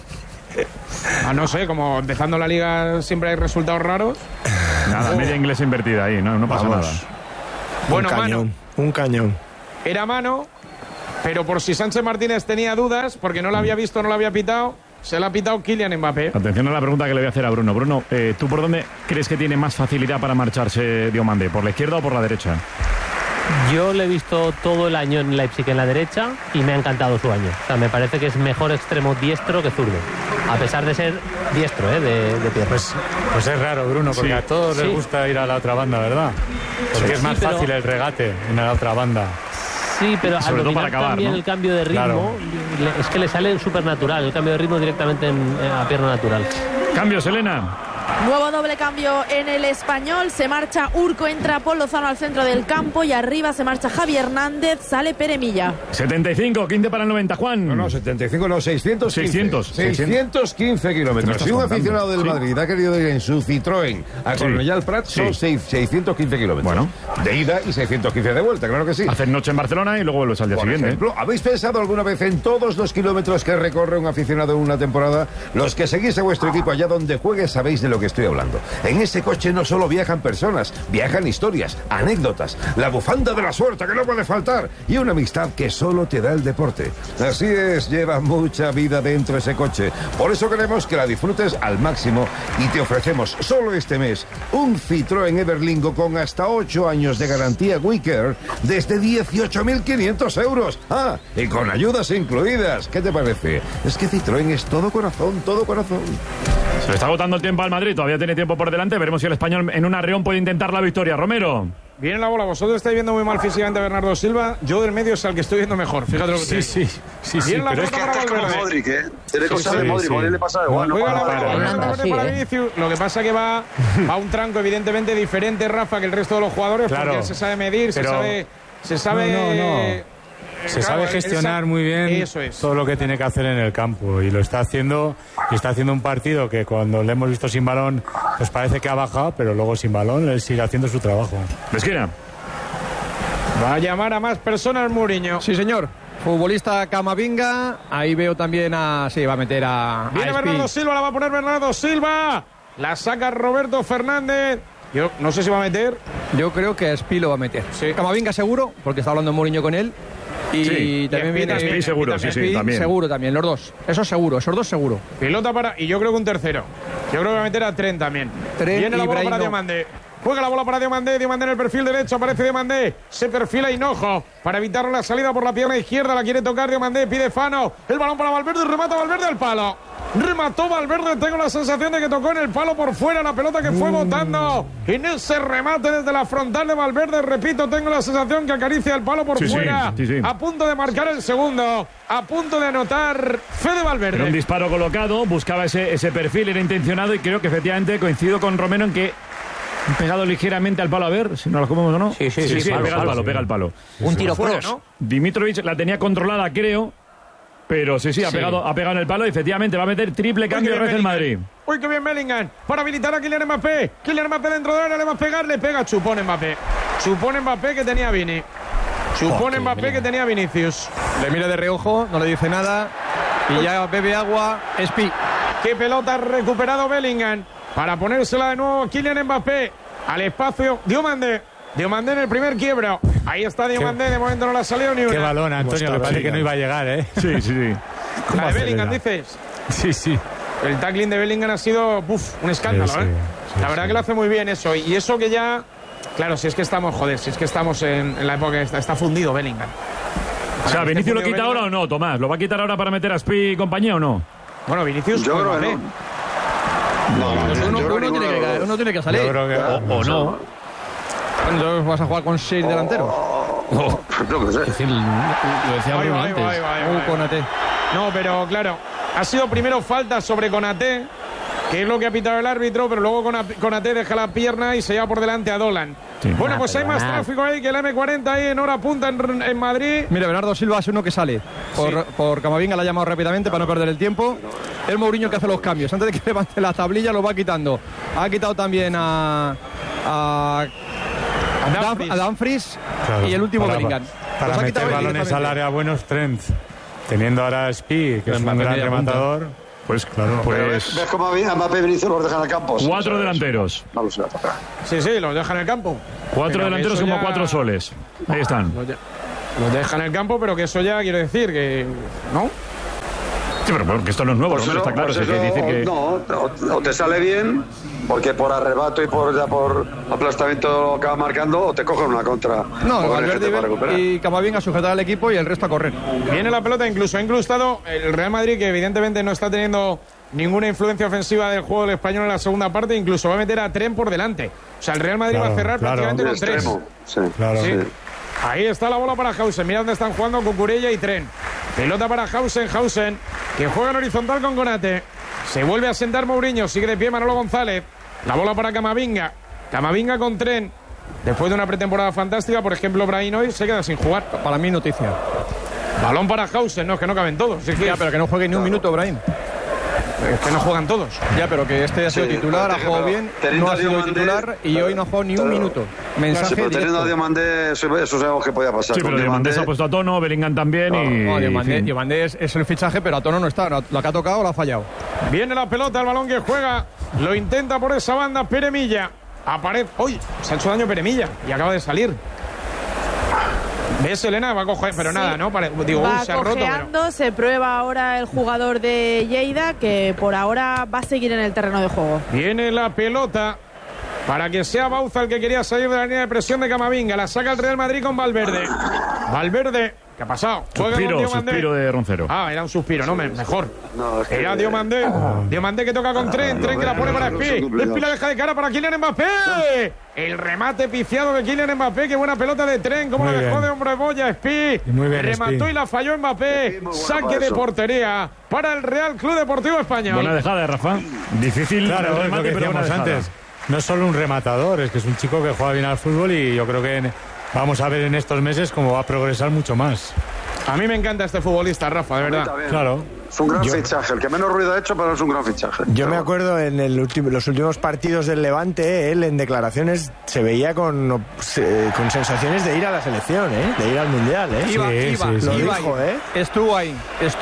No sé, como empezando la liga siempre hay resultados raros. Nada, media inglesa invertida ahí, no pasa nada. Bueno, un cañón. Era mano, pero por si Sánchez Martínez tenía dudas, porque no la había visto, no la había pitado, se la ha pitado Kylian Mbappé. Atención a la pregunta que le voy a hacer a Bruno. Bruno, ¿tú por dónde crees que tiene más facilidad para marcharse Diomandé? ¿Por la izquierda o por la derecha? Yo le he visto todo el año en Leipzig en la derecha y me ha encantado su año. O sea, me parece que es mejor extremo diestro que zurdo, a pesar de ser diestro, de piernas. Pues es raro, Bruno, porque sí, a todos les gusta ir a la otra banda, ¿verdad? Porque es más fácil el regate en la otra banda. Sí, pero sobre al todo para acabar, también ¿no? El cambio de ritmo, claro, es que le sale súper natural, el cambio de ritmo directamente a pierna natural. Cambios, Elena. Nuevo doble cambio en el Español. Se marcha Urco, entra Paul Lozano al centro del campo y arriba se marcha Javi Hernández, sale Pere Milla. 75, 15 para el 90, Juan. No, 75, no, 615. 615 kilómetros. Si un aficionado del Madrid ha querido ir en su Citroën a Cornellà al Prat, son 615 kilómetros. Bueno. De ida y 615 de vuelta, claro que sí. Hacer noche en Barcelona y luego vuelves al día siguiente. Por ejemplo, ¿habéis pensado alguna vez en todos los kilómetros que recorre un aficionado en una temporada? Los que seguís a vuestro equipo allá donde juegue sabéis de lo que estoy hablando. En ese coche no solo viajan personas, viajan historias, anécdotas, la bufanda de la suerte que no puede faltar y una amistad que solo te da el deporte. Así es, lleva mucha vida dentro ese coche. Por eso queremos que la disfrutes al máximo y te ofrecemos solo este mes un Citroën Everlingo con hasta 8 años de garantía WeCare desde 18.500 euros. Ah, y con ayudas incluidas. ¿Qué te parece? Es que Citroën es todo corazón, todo corazón. Se le está agotando el tiempo al Madrid, todavía tiene tiempo por delante. Veremos si el Español en un arreón puede intentar la victoria. Romero. Viene la bola, vosotros estáis viendo muy mal físicamente a Bernardo Silva. Yo del medio es al que estoy viendo mejor. Fíjate lo que te digo. Sí, pero es que es como Modric, ¿eh? Tiene cosas de Modric, a él le pasa igual. No para Vinicius. Lo que pasa que va a un tranco evidentemente diferente, Rafa, que el resto de los jugadores, porque él se sabe medir, se sabe... Se sabe gestionar muy bien todo lo que tiene que hacer en el campo y lo está haciendo, y está haciendo un partido que cuando le hemos visto sin balón pues parece que ha bajado, pero luego sin balón él sigue haciendo su trabajo. Esquina. Va a llamar a más personas Mourinho. Sí, señor. Futbolista Camavinga, ahí veo también sí, va a meter a... Viene Bernardo Silva, la va a poner Bernardo Silva. La saca Roberto Fernández. Yo no sé si va a meter. Yo creo que Espi lo va a meter. Sí. Camavinga seguro, porque está hablando Mourinho con él. Y también viene Espi seguro, sí, también. Seguro también, los dos. Eso seguro, esos dos seguro. Pelota para... Y yo creo que un tercero. Yo creo que va a meter a Trent también. Viene la bola para Diomandé. Juega la bola para Diomandé. Diomandé en el perfil derecho. Aparece Diomandé. Se perfila Hinojo para evitar la salida por la pierna izquierda. La quiere tocar Diomandé. Pide Fano. El balón para Valverde. Remata Valverde al palo. Remató Valverde. Tengo la sensación de que tocó en el palo por fuera la pelota que fue botando. En ese remate desde la frontal de Valverde. Repito, tengo la sensación que acaricia el palo por fuera. Sí. A punto de marcar el segundo. A punto de anotar Fede Valverde. Era un disparo colocado. Buscaba ese perfil. Era intencionado y creo que efectivamente coincido con Romero en que pegado ligeramente al palo, a ver si nos lo comemos o no. Sí, pega el palo. Un tiro fuera, cross, ¿no? Dimitrovic la tenía controlada, creo, pero ha pegado en el palo y efectivamente va a meter triple cambio de el Madrid. Uy, qué bien Bellingham, para habilitar a Kylian Mbappé. Kylian Mbappé dentro de área, le va a pegar, le pega Chupón Mbappé. Chupón Mbappé que tenía Vini. Chupón Mbappé que tenía Vinicius. Le mira de reojo, no le dice nada y ya bebe agua. Espi. Qué pelota ha recuperado Bellingham para ponérsela de nuevo Kylian Mbappé al espacio. Diomandé en el primer quiebro. Ahí está Diomandé, de momento no le ha salido ni una. Qué balón, Antonio, me parece que no iba a llegar, ¿eh? Sí. La de Bellingham, dices. Sí. El tackling de Bellingham ha sido un escándalo, ¿eh? La verdad que lo hace muy bien eso. Y eso que ya... Claro, si es que estamos en la época que está fundido Bellingham. O sea, ¿Vinicius lo quita ahora o no, Tomás? ¿Lo va a quitar ahora para meter a Spi y compañía o no? Bueno, Vinicius... Yo creo que uno tiene que salir. Yo creo que... O no. Entonces vas a jugar con 6 delanteros. No sé. Es decir, lo decía Bruno antes. Konaté. No, pero claro, ha sido primero falta sobre Konaté, que es lo que ha pitado el árbitro, pero luego Konaté deja la pierna y se lleva por delante a Dolan. Sí. Bueno, pues hay más tráfico ahí que el M40 ahí en hora punta en Madrid. Mira, Bernardo Silva es uno que sale por Camavinga, la ha llamado rápidamente para no perder el tiempo. El Mourinho que hace los cambios. Antes de que levante la tablilla lo va quitando. Ha quitado también a Dumfries, claro, y el último Bellingham. Para meter balones al área buenos Trent. Teniendo ahora a Spi, que es un gran rematador. Pues claro, ¿Ves cómo a Mbappé y Vinicius los dejan en el campo? 4 delanteros. No los voy a tocar. Sí, los dejan en el campo. 4 delanteros como 4 soles. Ahí están. Los dejan en el campo, pero que eso ya quiere decir que... ¿no? Sí, pero porque esto no es nuevo, ¿no? Está claro. Pues que dice que... No, o te sale bien, porque por arrebato y por aplastamiento lo acaba marcando, o te cogen una contra. No, Valverde y Camavinga a sujetar al equipo y el resto a correr. Viene la pelota, incluso ha incrustado el Real Madrid, que evidentemente no está teniendo ninguna influencia ofensiva del juego del español en la segunda parte, incluso va a meter a Trent por delante. O sea, el Real Madrid va a cerrar prácticamente con 3. Sí, claro. Sí. Ahí está la bola para Hausen. Mira dónde están jugando Cucurella y Trent. Pelota para Hausen, que juega en horizontal con Konaté. Se vuelve a sentar Mourinho, sigue de pie Manolo González. La bola para Camavinga con Trent. Después de una pretemporada fantástica, por ejemplo, Brahim hoy se queda sin jugar. Para mí noticia. Balón para Hausen, no, es que no caben todos. Ya, pero que no juegue ni un minuto, Brahim. Es que no juegan todos. Ya, pero que este ha sido titular, ha jugado bien, no ha sido titular y hoy no ha jugado ni un minuto. Mensaje pero teniendo a Diomandé, eso sabemos que podía pasar. Sí, pero Diomandé se ha puesto a tono, Bellingham también Diomandé es el fichaje, pero a tono no está. Lo que ha tocado lo ha fallado. Viene la pelota, el balón que juega, lo intenta por esa banda Peremilla. Aparece. ¡Uy! Se ha hecho daño Peremilla y acaba de salir. ¿Ves, Elena? Va a coger, pero sí, nada, ¿no? Va se ha roto. Pero... Se prueba ahora el jugador de Lleida, que por ahora va a seguir en el terreno de juego. Viene la pelota para que sea Bauza el que quería salir de la línea de presión de Camavinga. La saca el Real Madrid con Valverde. Valverde, ¿qué ha pasado? Suspiro de Roncero. Era un suspiro, no, mejor. No, es que era Diomandé. Diomandé que toca con Trent que la pone para Spi. Spi la deja de cara para Kylian Mbappé. El remate pifiado de Kylian Mbappé. Qué buena pelota de Trent. Cómo la dejó de hombre boya Spi. Remató y la falló Mbappé. Saque de portería para el Real Club Deportivo Español. Buena dejada, Rafa. Difícil. Claro, remate, lo que decíamos antes. No es solo un rematador, es que es un chico que juega bien al fútbol y yo creo que vamos a ver en estos meses cómo va a progresar mucho más. A mí me encanta este futbolista, Rafa, de verdad. Claro. Es un gran fichaje, el que menos ruido ha hecho, pero es un gran fichaje. Yo me acuerdo en los últimos partidos del Levante, él en declaraciones se veía con sensaciones de ir a la selección, de ir al Mundial. Iba, lo dijo, Estuvo ahí.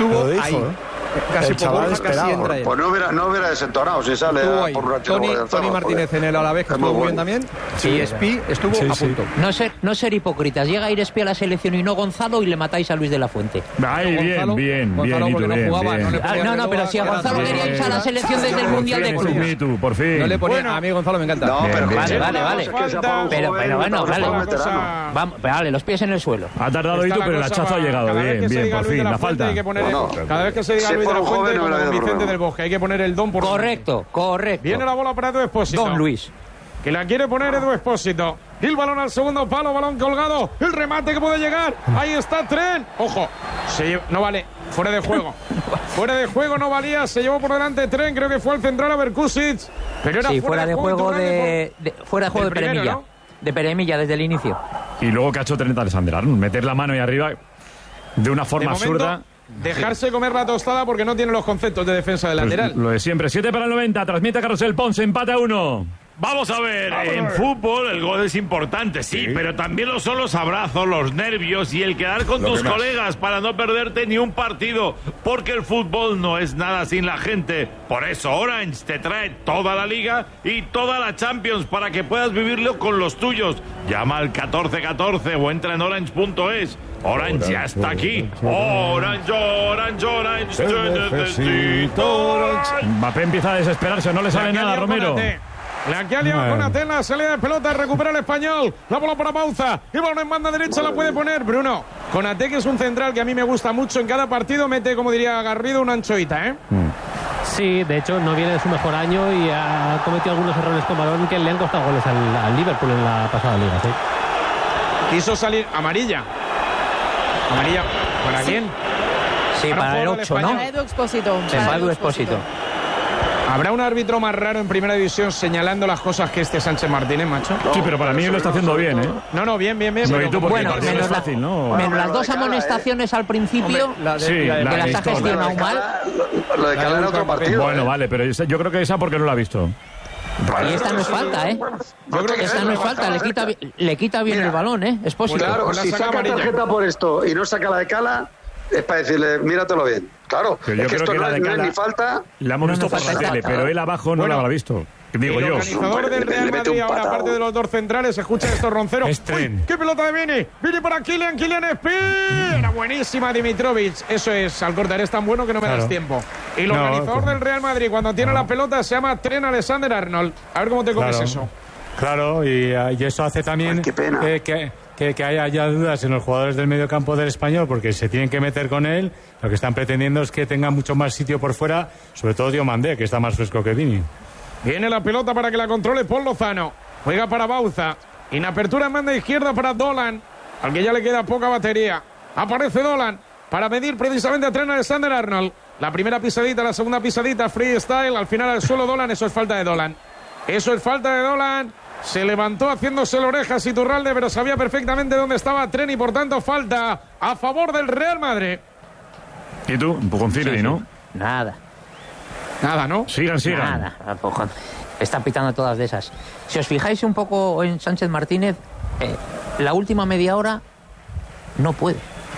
Casi entra él. Pues no hubiera desentonado si sale por un ratito. Tony Martínez en el Alavés, que estuvo muy bien también. Y Spi estuvo a punto. No ser hipócritas. Llega a ir Spi a la selección y no Gonzalo y le matáis a Luis de la Fuente. Bien. Gonzalo porque no jugaba. No, pero si a Gonzalo quería ir a la selección desde el Mundial de Clubes. Por fin. No le ponía. A mí Gonzalo me encanta. No, pero vale. Pero bueno, vale, los pies en el suelo. Ha tardado Itu, pero el hachazo ha llegado. Bien, por fin. La falta. Cada vez que se diga Luis de la Fuente, como Vicente del Bosque, hay que poner el don por correcto. Viene la bola para Edu Expósito. Don Luis. Que la quiere poner Edu Expósito. El balón al segundo palo, balón colgado. El remate que puede llegar. Ahí está Trent. Ojo. No vale. Fuera de juego. Fuera de juego no valía. Se llevó por delante Trent. Creo que fue al central a Berkusic. Pero era fuera de juego de Peremilla. ¿No? De Peremilla desde el inicio. Y luego que ha hecho Trent Alexander-Arnold. Meter la mano ahí arriba de una forma absurda. Dejarse comer la tostada porque no tiene los conceptos de defensa del lateral. Lo de siempre. 7 para el 90. Transmite a Carrusel Ponce. Empate a 1. Vamos a ver, en fútbol el gol es importante, sí, pero también lo son los abrazos, los nervios y el quedar con tus colegas para no perderte ni un partido, porque el fútbol no es nada sin la gente. Por eso Orange te trae toda la Liga y toda la Champions para que puedas vivirlo con los tuyos. Llama al 1414 o entra en orange.es. Orange ya está aquí. Orange, te necesito. Mbappé empieza a desesperarse, no le sale nada, Romero. La que ha liado Konaté en la salida de pelota, recupera el español, la bola para Bauza, y balón en banda derecha la puede poner Bruno. Konaté, que es un central que a mí me gusta mucho, en cada partido mete, como diría Garrido, una anchoita, Sí, de hecho no viene de su mejor año y ha cometido algunos errores con balón que le han costado goles al Liverpool en la pasada liga, sí. Quiso salir amarilla. ¿Amarilla para quién? Sí, para el 8, ¿no? Para Edu Expósito. Para Edu Expósito. ¿Habrá un árbitro más raro en primera división señalando las cosas que Sánchez Martínez, macho? Sí, pero para mí lo está haciendo bien, ¿eh? No, bien. Bueno, menos las dos amonestaciones al principio, que las ha gestionado mal. Lo de Cala era otro partido. Bueno, vale, pero yo creo que esa porque no la ha visto. Y esta no es falta, ¿eh? Yo creo que esta no es falta, le quita bien el balón, ¿eh? Expósito. Claro, si saca tarjeta por esto y no saca la de Cala, es para decirle, míratelo bien. Claro, pero yo creo esto que no la de es Cala ni falta. La hemos visto por la tele, pero él abajo no la habrá visto. Digo el yo. organizador del Real Madrid, ahora aparte de los dos centrales, escucha estos ronceros. ¡Uy, qué pelota de Vini! ¡Vini para Kylian Espí! Era buenísima Dimitrovic. Eso es, Alcorta, eres tan bueno que no me das tiempo. Y el organizador del Real Madrid, cuando tiene la pelota, se llama Trent Alexander-Arnold. A ver cómo te comes eso. Claro, y eso hace también que haya dudas en los jugadores del medio campo del Español, porque se tienen que meter con él. Lo que están pretendiendo es que tenga mucho más sitio por fuera, sobre todo Diomandé, que está más fresco que Vini. Viene la pelota para que la controle Paul Lozano. Juega para Bauza. En apertura en banda izquierda para Dolan, al que ya le queda poca batería. Aparece Dolan para medir precisamente a Trent Alexander-Arnold. La primera pisadita, la segunda pisadita, freestyle. Al final al suelo Dolan, eso es falta de Dolan. Eso es falta de Dolan. Se levantó haciéndose la oreja Iturralde, pero sabía perfectamente dónde estaba Trent y por tanto falta a favor del Real Madrid. ¿Y tú? Un poco en fila ahí, ¿no? Nada, ¿no? Sigan. Nada, están pitando todas de esas. Si os fijáis un poco en Sánchez Martínez, la última media hora no puede.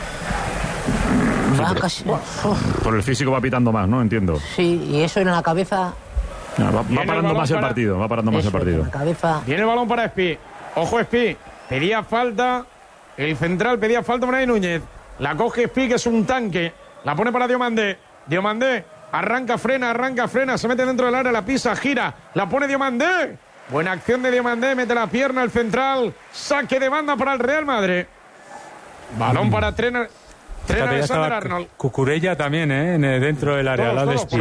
Va casi... Por el físico va pitando más, ¿no? Entiendo. Sí, y eso en la cabeza... Va parando más el partido, Viene el balón para Espí. Ojo Espí, pedía falta. El central pedía falta Unai Núñez. La coge Espí, que es un tanque. La pone para Diomandé. Diomandé arranca, frena. Se mete dentro del área, la pisa, gira. La pone Diomandé. Buena acción de Diomandé. Mete la pierna el central. Saque de banda para el Real Madrid. Balón para Trent Alexander-Arnold. Cucurella también, dentro del área, al lado de Espí.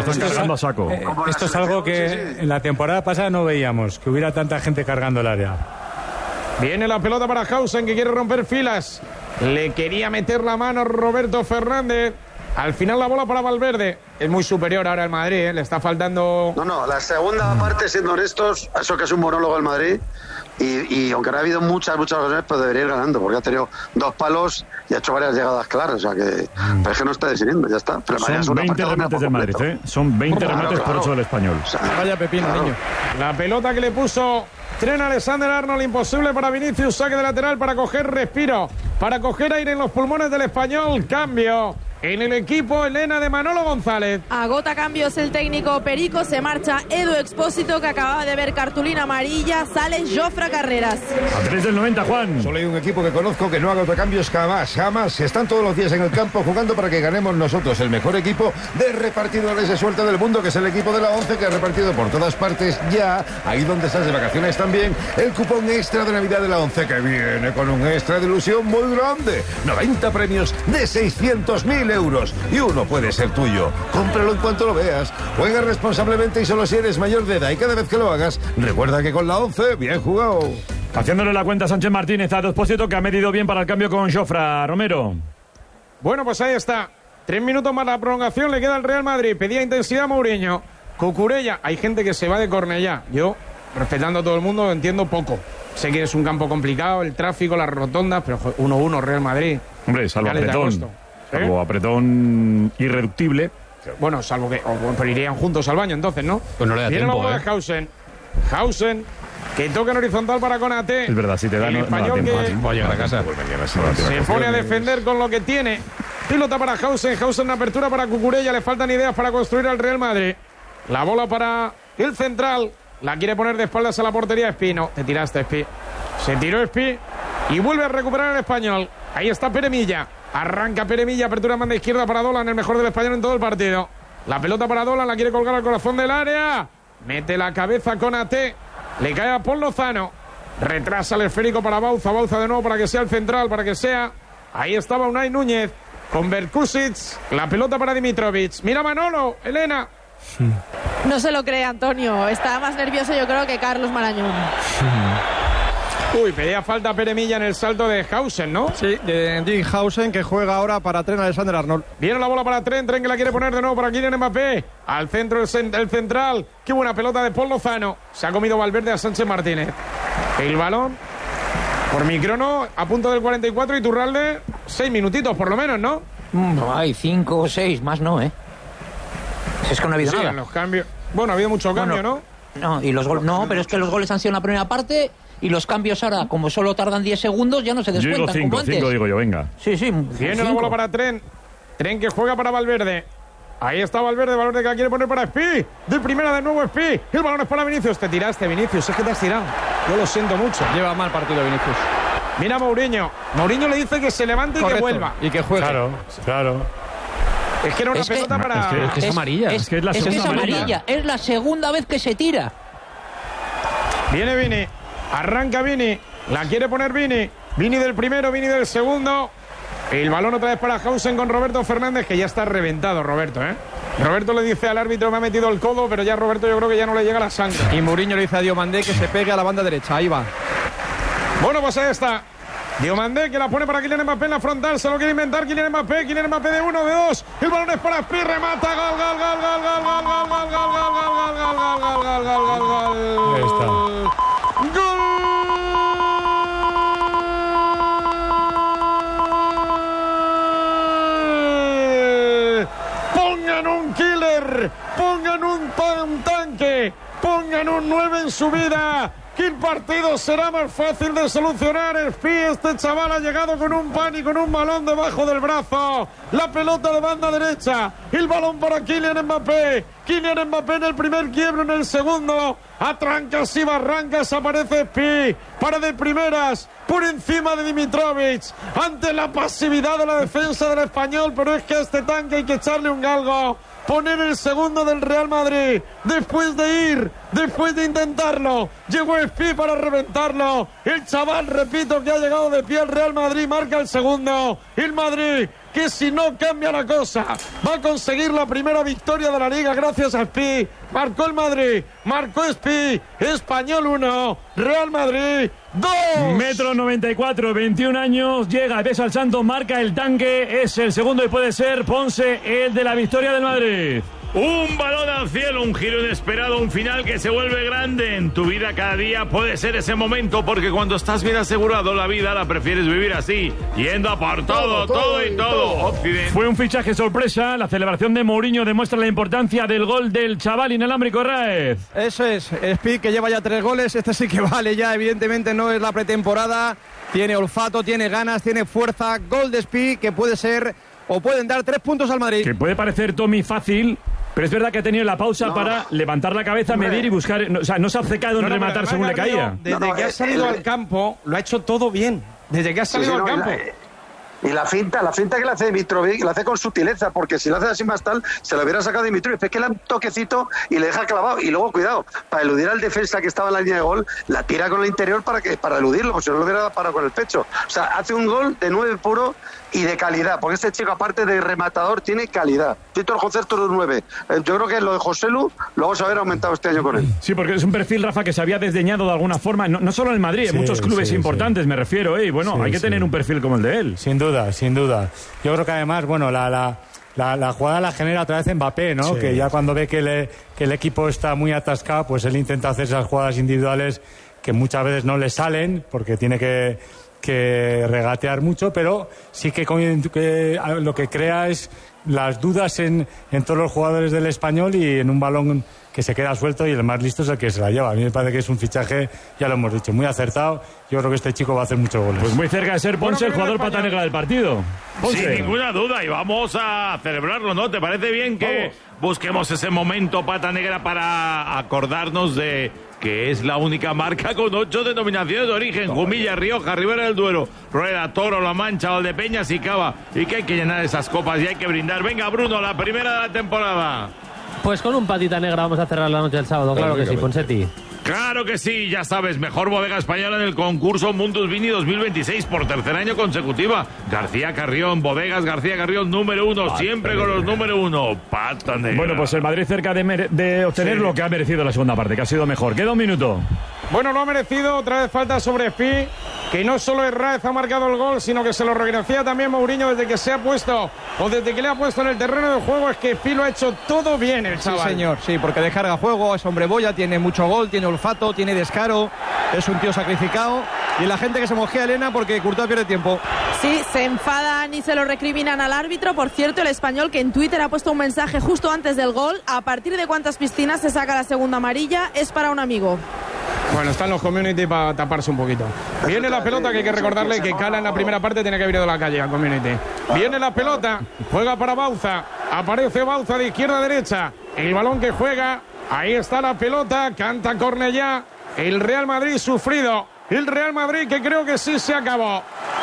Esto es algo que en la temporada pasada no veíamos, que hubiera tanta gente cargando el área. Viene la pelota para Hausen, que quiere romper filas. Le quería meter la mano Roberto Fernández. Al final la bola para Valverde. Es muy superior ahora el Madrid, le está faltando... No, la segunda parte, siendo honestos, eso que es un monólogo el Madrid, y aunque no ha habido muchas ocasiones, pues debería ir ganando, porque ha tenido 2 palos y ha hecho varias llegadas claras, o sea que... Pero es que no está decidiendo, ya está. Pero son 20 remates del Madrid, Son 20 remates por 8 del Español. O sea, vaya pepino, niño. La pelota que le puso Trent Alexander-Arnold, imposible para Vinicius, saque de lateral para coger respiro, para coger aire en los pulmones del Español. Cambio en el equipo, Elena, de Manolo González. Agota cambios el técnico Perico, se marcha Edu Expósito, que acababa de ver cartulina amarilla, sale Jofre Carreras. A 3 del 90, Juan. Solo hay un equipo que conozco que no agota cambios jamás. Están todos los días en el campo jugando para que ganemos nosotros, el mejor equipo de repartidores de suerte del mundo, que es el equipo de la ONCE, que ha repartido por todas partes ya, ahí donde estás de vacaciones también, el cupón extra de Navidad de la ONCE, que viene con un extra de ilusión muy grande. 90 premios de 600.000 euros y uno puede ser tuyo. Cómpralo en cuanto lo veas. Juega responsablemente y solo si eres mayor de edad, y cada vez que lo hagas, recuerda que con la ONCE, bien jugado. Haciéndole la cuenta a Sánchez Martínez a Expósito, que ha medido bien para el cambio con Jofre. Romero. Bueno, pues ahí está. 3 minutos más la prolongación, le queda al Real Madrid. Pedía intensidad Mourinho. Cucurella, hay gente que se va de Cornellá. Yo, respetando a todo el mundo, entiendo poco. Sé que es un campo complicado, el tráfico, las rotondas, pero 1-1 Real Madrid. Hombre, salvo apretón irreductible. Bueno, salvo que... pero irían juntos al baño entonces, ¿no? Pues no le da Viene tiempo, la bola de Hausen, que toca en horizontal para Konaté. Es verdad, si te da el español no que voy a llegar a casa. Se pone a defender con lo que tiene. Pilota para Hausen en apertura para Cucurella. Le faltan ideas para construir al Real Madrid. La bola para el central. La quiere poner de espaldas a la portería Espino. Te tiraste, Espí. Se tiró Espí y vuelve a recuperar el español. Ahí está Peremilla. Arranca Peremilla, apertura en banda izquierda para Dolan, el mejor del español en todo el partido. La pelota para Dolan, la quiere colgar al corazón del área. Mete la cabeza con AT. Le cae a Paul Lozano. Retrasa el esférico para Bauza. Bauza de nuevo para que sea el central, para que sea... Ahí estaba Unai Núñez con Berkusic. La pelota para Dimitrovic. Mira Manolo, Elena. No se lo cree Antonio. Está más nervioso yo creo que Carlos Marañón. Uy, pedía falta Peremilla en el salto de Hausen, ¿no? Sí, de Dick Hausen, que juega ahora para Trent Alexander-Arnold. Viene la bola para Trent que la quiere poner de nuevo para Kylian Mbappé. Al centro el central. Qué buena pelota de Paul Lozano. Se ha comido Valverde a Sánchez Martínez. El balón por microno a punto del 44 y Iturralde 6 minutitos por lo menos, ¿no? No hay 5 o 6, más no, ¿eh? Es que no ha habido nada. Los cambios. Bueno, ha habido mucho cambio, ¿no? No, y los goles. No, pero es que los goles han sido en la primera parte y los cambios ahora, como solo tardan 10 segundos, ya no se descuentan. Yo digo 5 digo yo, venga. Sí. Viene la bola para Trent. Trent que juega para Valverde. Ahí está Valverde que la quiere poner para Spi. De primera de nuevo Spi. El balón es para Vinicius. Te tiraste, Vinicius. Es que te has tirado. Yo lo siento mucho. Lleva mal partido Vinicius. Mira Mourinho. Mourinho le dice que se levante y que vuelva. Y que juegue. Claro. Es que era una pelota para... Es que es amarilla. Es que es amarilla. Es la segunda vez que se tira. Viene Vini. Arranca Vini. La quiere poner Vini. Vini del primero, Vini del segundo. El balón otra vez para Hausen con Roberto Fernández, que ya está reventado Roberto, ¿eh? Roberto le dice al árbitro, me ha metido el codo, pero ya Roberto yo creo que ya no le llega la sangre. Y Mourinho le dice a Diomandé que se pegue a la banda derecha. Ahí va. Bueno, pues ahí está. Diomandé que la pone para Kylian Mbappé en la frontal. Se lo quiere inventar Kylian Mbappé de 1, de 2. El balón es para Spi, remata. Gol. Ahí está. ¡Gol! Pongan un killer, pongan un tanque, pongan un 9 en su vida. Que el partido será más fácil de solucionar. Este chaval ha llegado con un pan y con un balón debajo del brazo. La pelota de banda derecha. El balón para Kylian Mbappé. Kylian Mbappé en el primer quiebro, en el segundo. A trancas y barrancas aparece Spi. Para de primeras. Por encima de Dimitrovic. Ante la pasividad de la defensa del Español. Pero es que a este tanque hay que echarle un galgo. Poner el segundo del Real Madrid. Después de intentarlo, llegó Spi para reventarlo. El chaval, repito, que ha llegado de pie al Real Madrid, marca el segundo. El Madrid, que si no cambia la cosa, va a conseguir la primera victoria de la Liga gracias a Spi. Marcó el Madrid, marcó Spi. Español 1, Real Madrid 2. 1,94 m, 21 años, llega, besa al santo, marca el tanque, es el segundo y puede ser Ponce el de la victoria del Madrid. Un balón al cielo, un giro inesperado, un final que se vuelve grande. En tu vida cada día puede ser ese momento, porque cuando estás bien asegurado la vida la prefieres vivir así, yendo a por todo. Occidente. Fue un fichaje sorpresa. La celebración de Mourinho demuestra la importancia del gol del chaval inalámbrico Raez. Eso es, Spi, que lleva ya 3 goles. Este sí que vale ya, evidentemente no es la pretemporada. Tiene olfato, tiene ganas, tiene fuerza. Gol de Spi, que puede ser o pueden dar 3 puntos al Madrid. Que puede parecer, Tommy, fácil, pero es verdad que ha tenido la pausa para levantar la cabeza, medir y buscar. O sea, no se ha obcecado en rematar según le caía. Desde que ha salido al campo, lo ha hecho todo bien. Desde que ha salido al campo. Y la finta que le hace Dimitrovic, la hace con sutileza, porque si lo hace así más tal, se lo hubiera sacado Dimitrovic. Es que le da un toquecito y le deja clavado. Y luego, cuidado, para eludir al defensa que estaba en la línea de gol, la tira con el interior para eludirlo, porque si no lo hubiera parado con el pecho. O sea, hace un gol de 9 puro y de calidad, porque este chico, aparte de rematador, tiene calidad. Tito concepto de 9. Yo creo que lo de Joselu lo vamos a ver aumentado este año con él. Sí, porque es un perfil, Rafa, que se había desdeñado de alguna forma, no solo en el Madrid, en muchos clubes importantes, me refiero, y bueno, hay que tener un perfil como el de él. Sin duda. Yo creo que además, bueno, la jugada la genera otra vez Mbappé, ¿no? Sí. Que ya cuando ve que el equipo está muy atascado, pues él intenta hacer esas jugadas individuales que muchas veces no le salen, porque tiene que regatear mucho, pero sí que lo que crea es las dudas en todos los jugadores del Español y en un balón que se queda suelto y el más listo es el que se la lleva. A mí me parece que es un fichaje, ya lo hemos dicho, muy acertado. Yo creo que este chico va a hacer muchos goles. Pues muy cerca de ser Ponce, el jugador pata negra del partido. Ponce. Sin ninguna duda, y vamos a celebrarlo, ¿no? ¿Te parece bien que busquemos ese momento pata negra para acordarnos de que es la única marca con 8 denominaciones de origen? Jumilla, Rioja, Ribera del Duero, Rueda, Toro, La Mancha, Valdepeñas y Cava. Y que hay que llenar esas copas y hay que brindar. Venga, Bruno, la primera de la temporada. Pues con un patita negra vamos a cerrar la noche del sábado, claro que sí, Ponsetti. Claro que sí, ya sabes, mejor bodega española en el concurso Mundus Vini 2026 por tercer año consecutiva. García Carrión, bodegas García Carrión número 1, siempre con los número 1. Pata negra. Bueno, pues el Madrid cerca de obtener lo que ha merecido la segunda parte, que ha sido mejor. Queda un minuto. Bueno, lo ha merecido. Otra vez falta sobre Spi, que no solo Herráez ha marcado el gol, sino que se lo reconocía también Mourinho desde que se ha puesto, o desde que le ha puesto en el terreno de juego. Es que Spi lo ha hecho todo bien, el chaval. Sí, señor, sí, porque descarga juego, es hombre boya, tiene mucho gol, tiene olfato, tiene descaro, es un tío sacrificado. Y la gente que se mosquea, Elena, porque Courtois pierde tiempo. Sí, se enfadan y se lo recriminan al árbitro. Por cierto, el español, que en Twitter ha puesto un mensaje justo antes del gol: a partir de cuántas piscinas se saca la segunda amarilla, es para un amigo. Bueno, están los community para taparse un poquito. Viene la pelota, que hay que recordarle que Cala en la primera parte tiene que haber ido a la calle a community. Viene la pelota, juega para Bauza, aparece Bauza de izquierda a derecha, el balón que juega, ahí está la pelota, canta Cornellá, el Real Madrid sufrido, el Real Madrid que creo que sí se acabó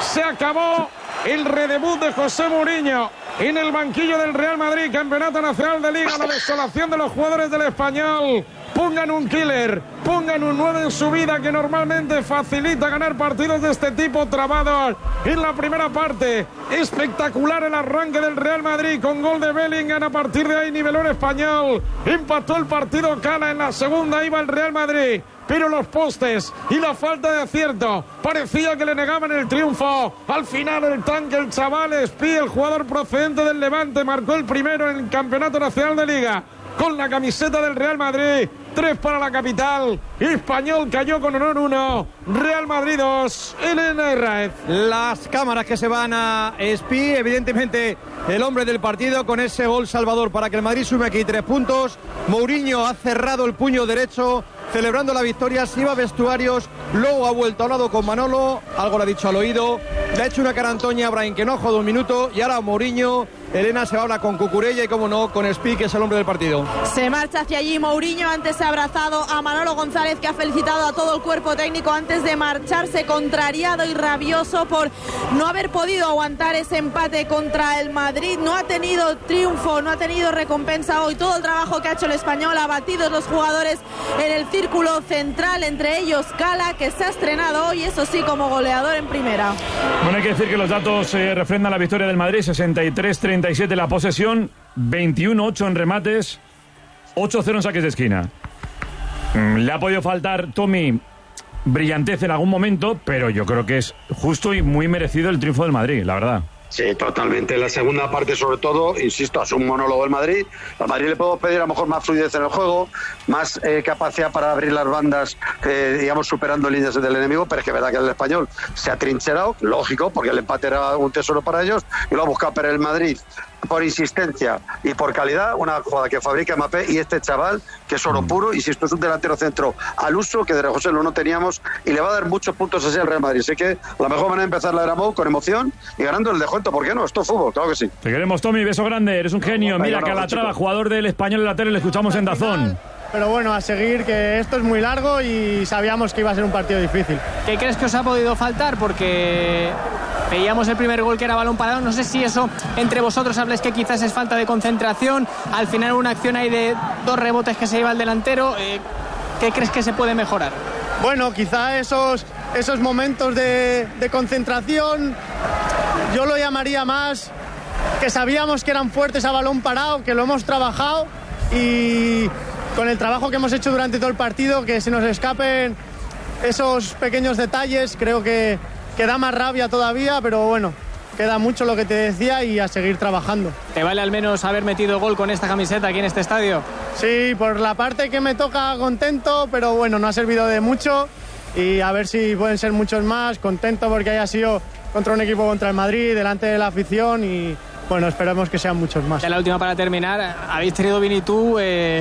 el redebut de José Mourinho en el banquillo del Real Madrid, Campeonato Nacional de Liga, la desolación de los jugadores del Español. Pongan un killer, pongan un 9 en su vida, que normalmente facilita ganar partidos de este tipo trabados. En la primera parte, espectacular el arranque del Real Madrid con gol de Bellingham. A partir de ahí niveló el Español, empató el partido Cala. En la segunda iba el Real Madrid, pero los postes y la falta de acierto parecía que le negaban el triunfo. Al final el tanque, el chaval Spi, el jugador procedente del Levante, marcó el primero en el Campeonato Nacional de Liga con la camiseta del Real Madrid. 3 para la capital. Español cayó con honor 1. Real Madrid 2. Elena Herráez. Las cámaras que se van a Spi, evidentemente el hombre del partido con ese gol salvador para que el Madrid sume aquí 3 puntos. Mourinho ha cerrado el puño derecho celebrando la victoria, se iba a vestuarios, luego ha vuelto a un lado con Manolo, algo le ha dicho al oído, le ha hecho una cara a Antoña, Brian Quenojo de un minuto, y ahora Mourinho. Elena se va a hablar con Cucurella y, como no, con Spi, que es el hombre del partido. Se marcha hacia allí Mourinho. Antes se ha abrazado a Manolo González, que ha felicitado a todo el cuerpo técnico antes de marcharse, contrariado y rabioso por no haber podido aguantar ese empate contra el Madrid. No ha tenido triunfo, no ha tenido recompensa hoy. Todo el trabajo que ha hecho el español, abatidos los jugadores en el círculo central, entre ellos Cala, que se ha estrenado hoy, eso sí, como goleador en primera. Bueno, hay que decir que los datos refrendan la victoria del Madrid: 63-37 la posesión, 21-8 en remates, 8-0 en saques de esquina. Le ha podido faltar, Tommy, brillantez en algún momento, pero yo creo que es justo y muy merecido el triunfo del Madrid, la verdad. Sí, totalmente. En la segunda parte, sobre todo, insisto, es un monólogo del Madrid. Al Madrid le podemos pedir a lo mejor más fluidez en el juego, más capacidad para abrir las bandas, digamos, superando líneas del enemigo, pero es que es verdad que el español se ha trincherado, lógico, porque el empate era un tesoro para ellos, y lo ha buscado, pero el Madrid, por insistencia y por calidad, una jugada que fabrica Mbappé y este chaval, que es oro puro, y si esto es un delantero centro al uso, que de José no teníamos, y le va a dar muchos puntos así al Real Madrid. Así que la mejor manera de empezar la era Mou con emoción y ganando el descuento, ¿por qué no? Esto es fútbol, claro que sí. Te queremos, Tommy, beso grande, eres un genio. Mira, Calatrava, jugador del Español en la tele, le escuchamos en Dazón. Pero bueno, a seguir, que esto es muy largo y sabíamos que iba a ser un partido difícil. ¿Qué crees que os ha podido faltar? Porque veíamos el primer gol que era balón parado. No sé si eso entre vosotros habláis que quizás es falta de concentración. Al final una acción ahí de 2 rebotes que se lleva el delantero. ¿Qué crees que se puede mejorar? Bueno, quizá esos momentos de concentración, yo lo llamaría más que sabíamos que eran fuertes a balón parado, que lo hemos trabajado, y con el trabajo que hemos hecho durante todo el partido, que se nos escapen esos pequeños detalles, creo que da más rabia todavía, pero bueno, queda mucho lo que te decía y a seguir trabajando. ¿Te vale al menos haber metido gol con esta camiseta aquí en este estadio? Sí, por la parte que me toca contento, pero bueno, no ha servido de mucho, y a ver si pueden ser muchos más. Contento porque haya sido contra un equipo, contra el Madrid, delante de la afición, y bueno, esperemos que sean muchos más. Ya la última para terminar, habéis tenido, Vini, tú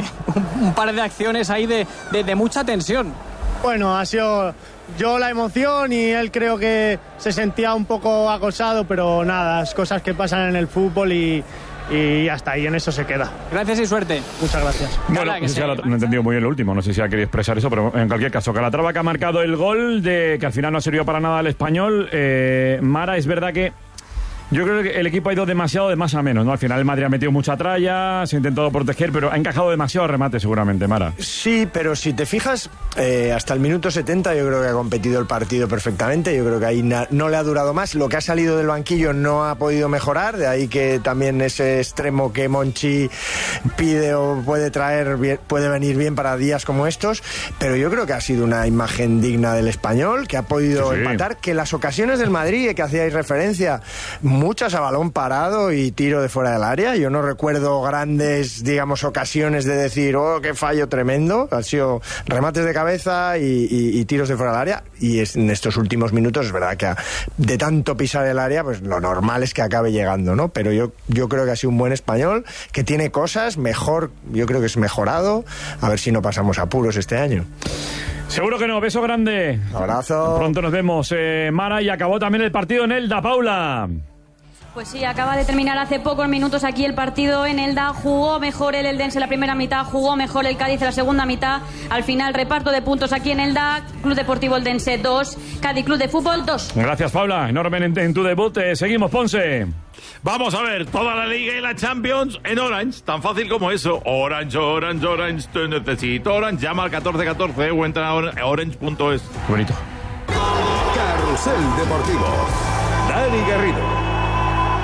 un par de acciones ahí de mucha tensión. Bueno, ha sido yo la emoción y él creo que se sentía un poco acosado, pero nada, las cosas que pasan en el fútbol y hasta ahí, en eso se queda. Gracias y suerte. Muchas gracias. Bueno, no he entendido muy bien lo último, no sé si ha querido expresar eso, pero en cualquier caso, Calatrava, que ha marcado el gol, que al final no ha servido para nada al Español. Mara, es verdad que Yo creo que el equipo ha ido demasiado de más a menos, ¿no? Al final el Madrid ha metido mucha tralla, se ha intentado proteger, pero ha encajado demasiado remate seguramente, Mara. Sí, pero si te fijas, hasta el minuto 70 yo creo que ha competido el partido perfectamente. Yo creo que ahí no le ha durado más. Lo que ha salido del banquillo no ha podido mejorar, de ahí que también ese extremo que Monchi pide o puede traer puede venir bien para días como estos, pero yo creo que ha sido una imagen digna del Español, que ha podido empatar, que las ocasiones del Madrid, que hacíais referencia, muchas a balón parado y tiro de fuera del área. Yo no recuerdo grandes, digamos, ocasiones de decir, oh, qué fallo tremendo. Han sido remates de cabeza y tiros de fuera del área. Y en estos últimos minutos es verdad que de tanto pisar el área, pues lo normal es que acabe llegando, ¿no? Pero yo creo que ha sido un buen Español, que tiene cosas mejor, yo creo que es mejorado. A ver si no pasamos apuros este año. Seguro que no. Beso grande. Abrazo. Pronto nos vemos, Mara. Y acabó también el partido en Elda, Paula. Pues sí, acaba de terminar hace pocos minutos aquí el partido en Elda. Jugó mejor el Eldense en la primera mitad, jugó mejor el Cádiz en la segunda mitad. Al final, reparto de puntos aquí en Elda. Club Deportivo Eldense 2, Cádiz Club de Fútbol 2. Gracias, Paula. Enorme en tu debut. Seguimos, Ponce. Vamos a ver toda la Liga y la Champions en Orange, tan fácil como eso. Orange, Orange, Orange, te necesito Orange. Llama al 1414 o entra a orange.es. Qué bonito. Carrusel Deportivo. Dani Garrido.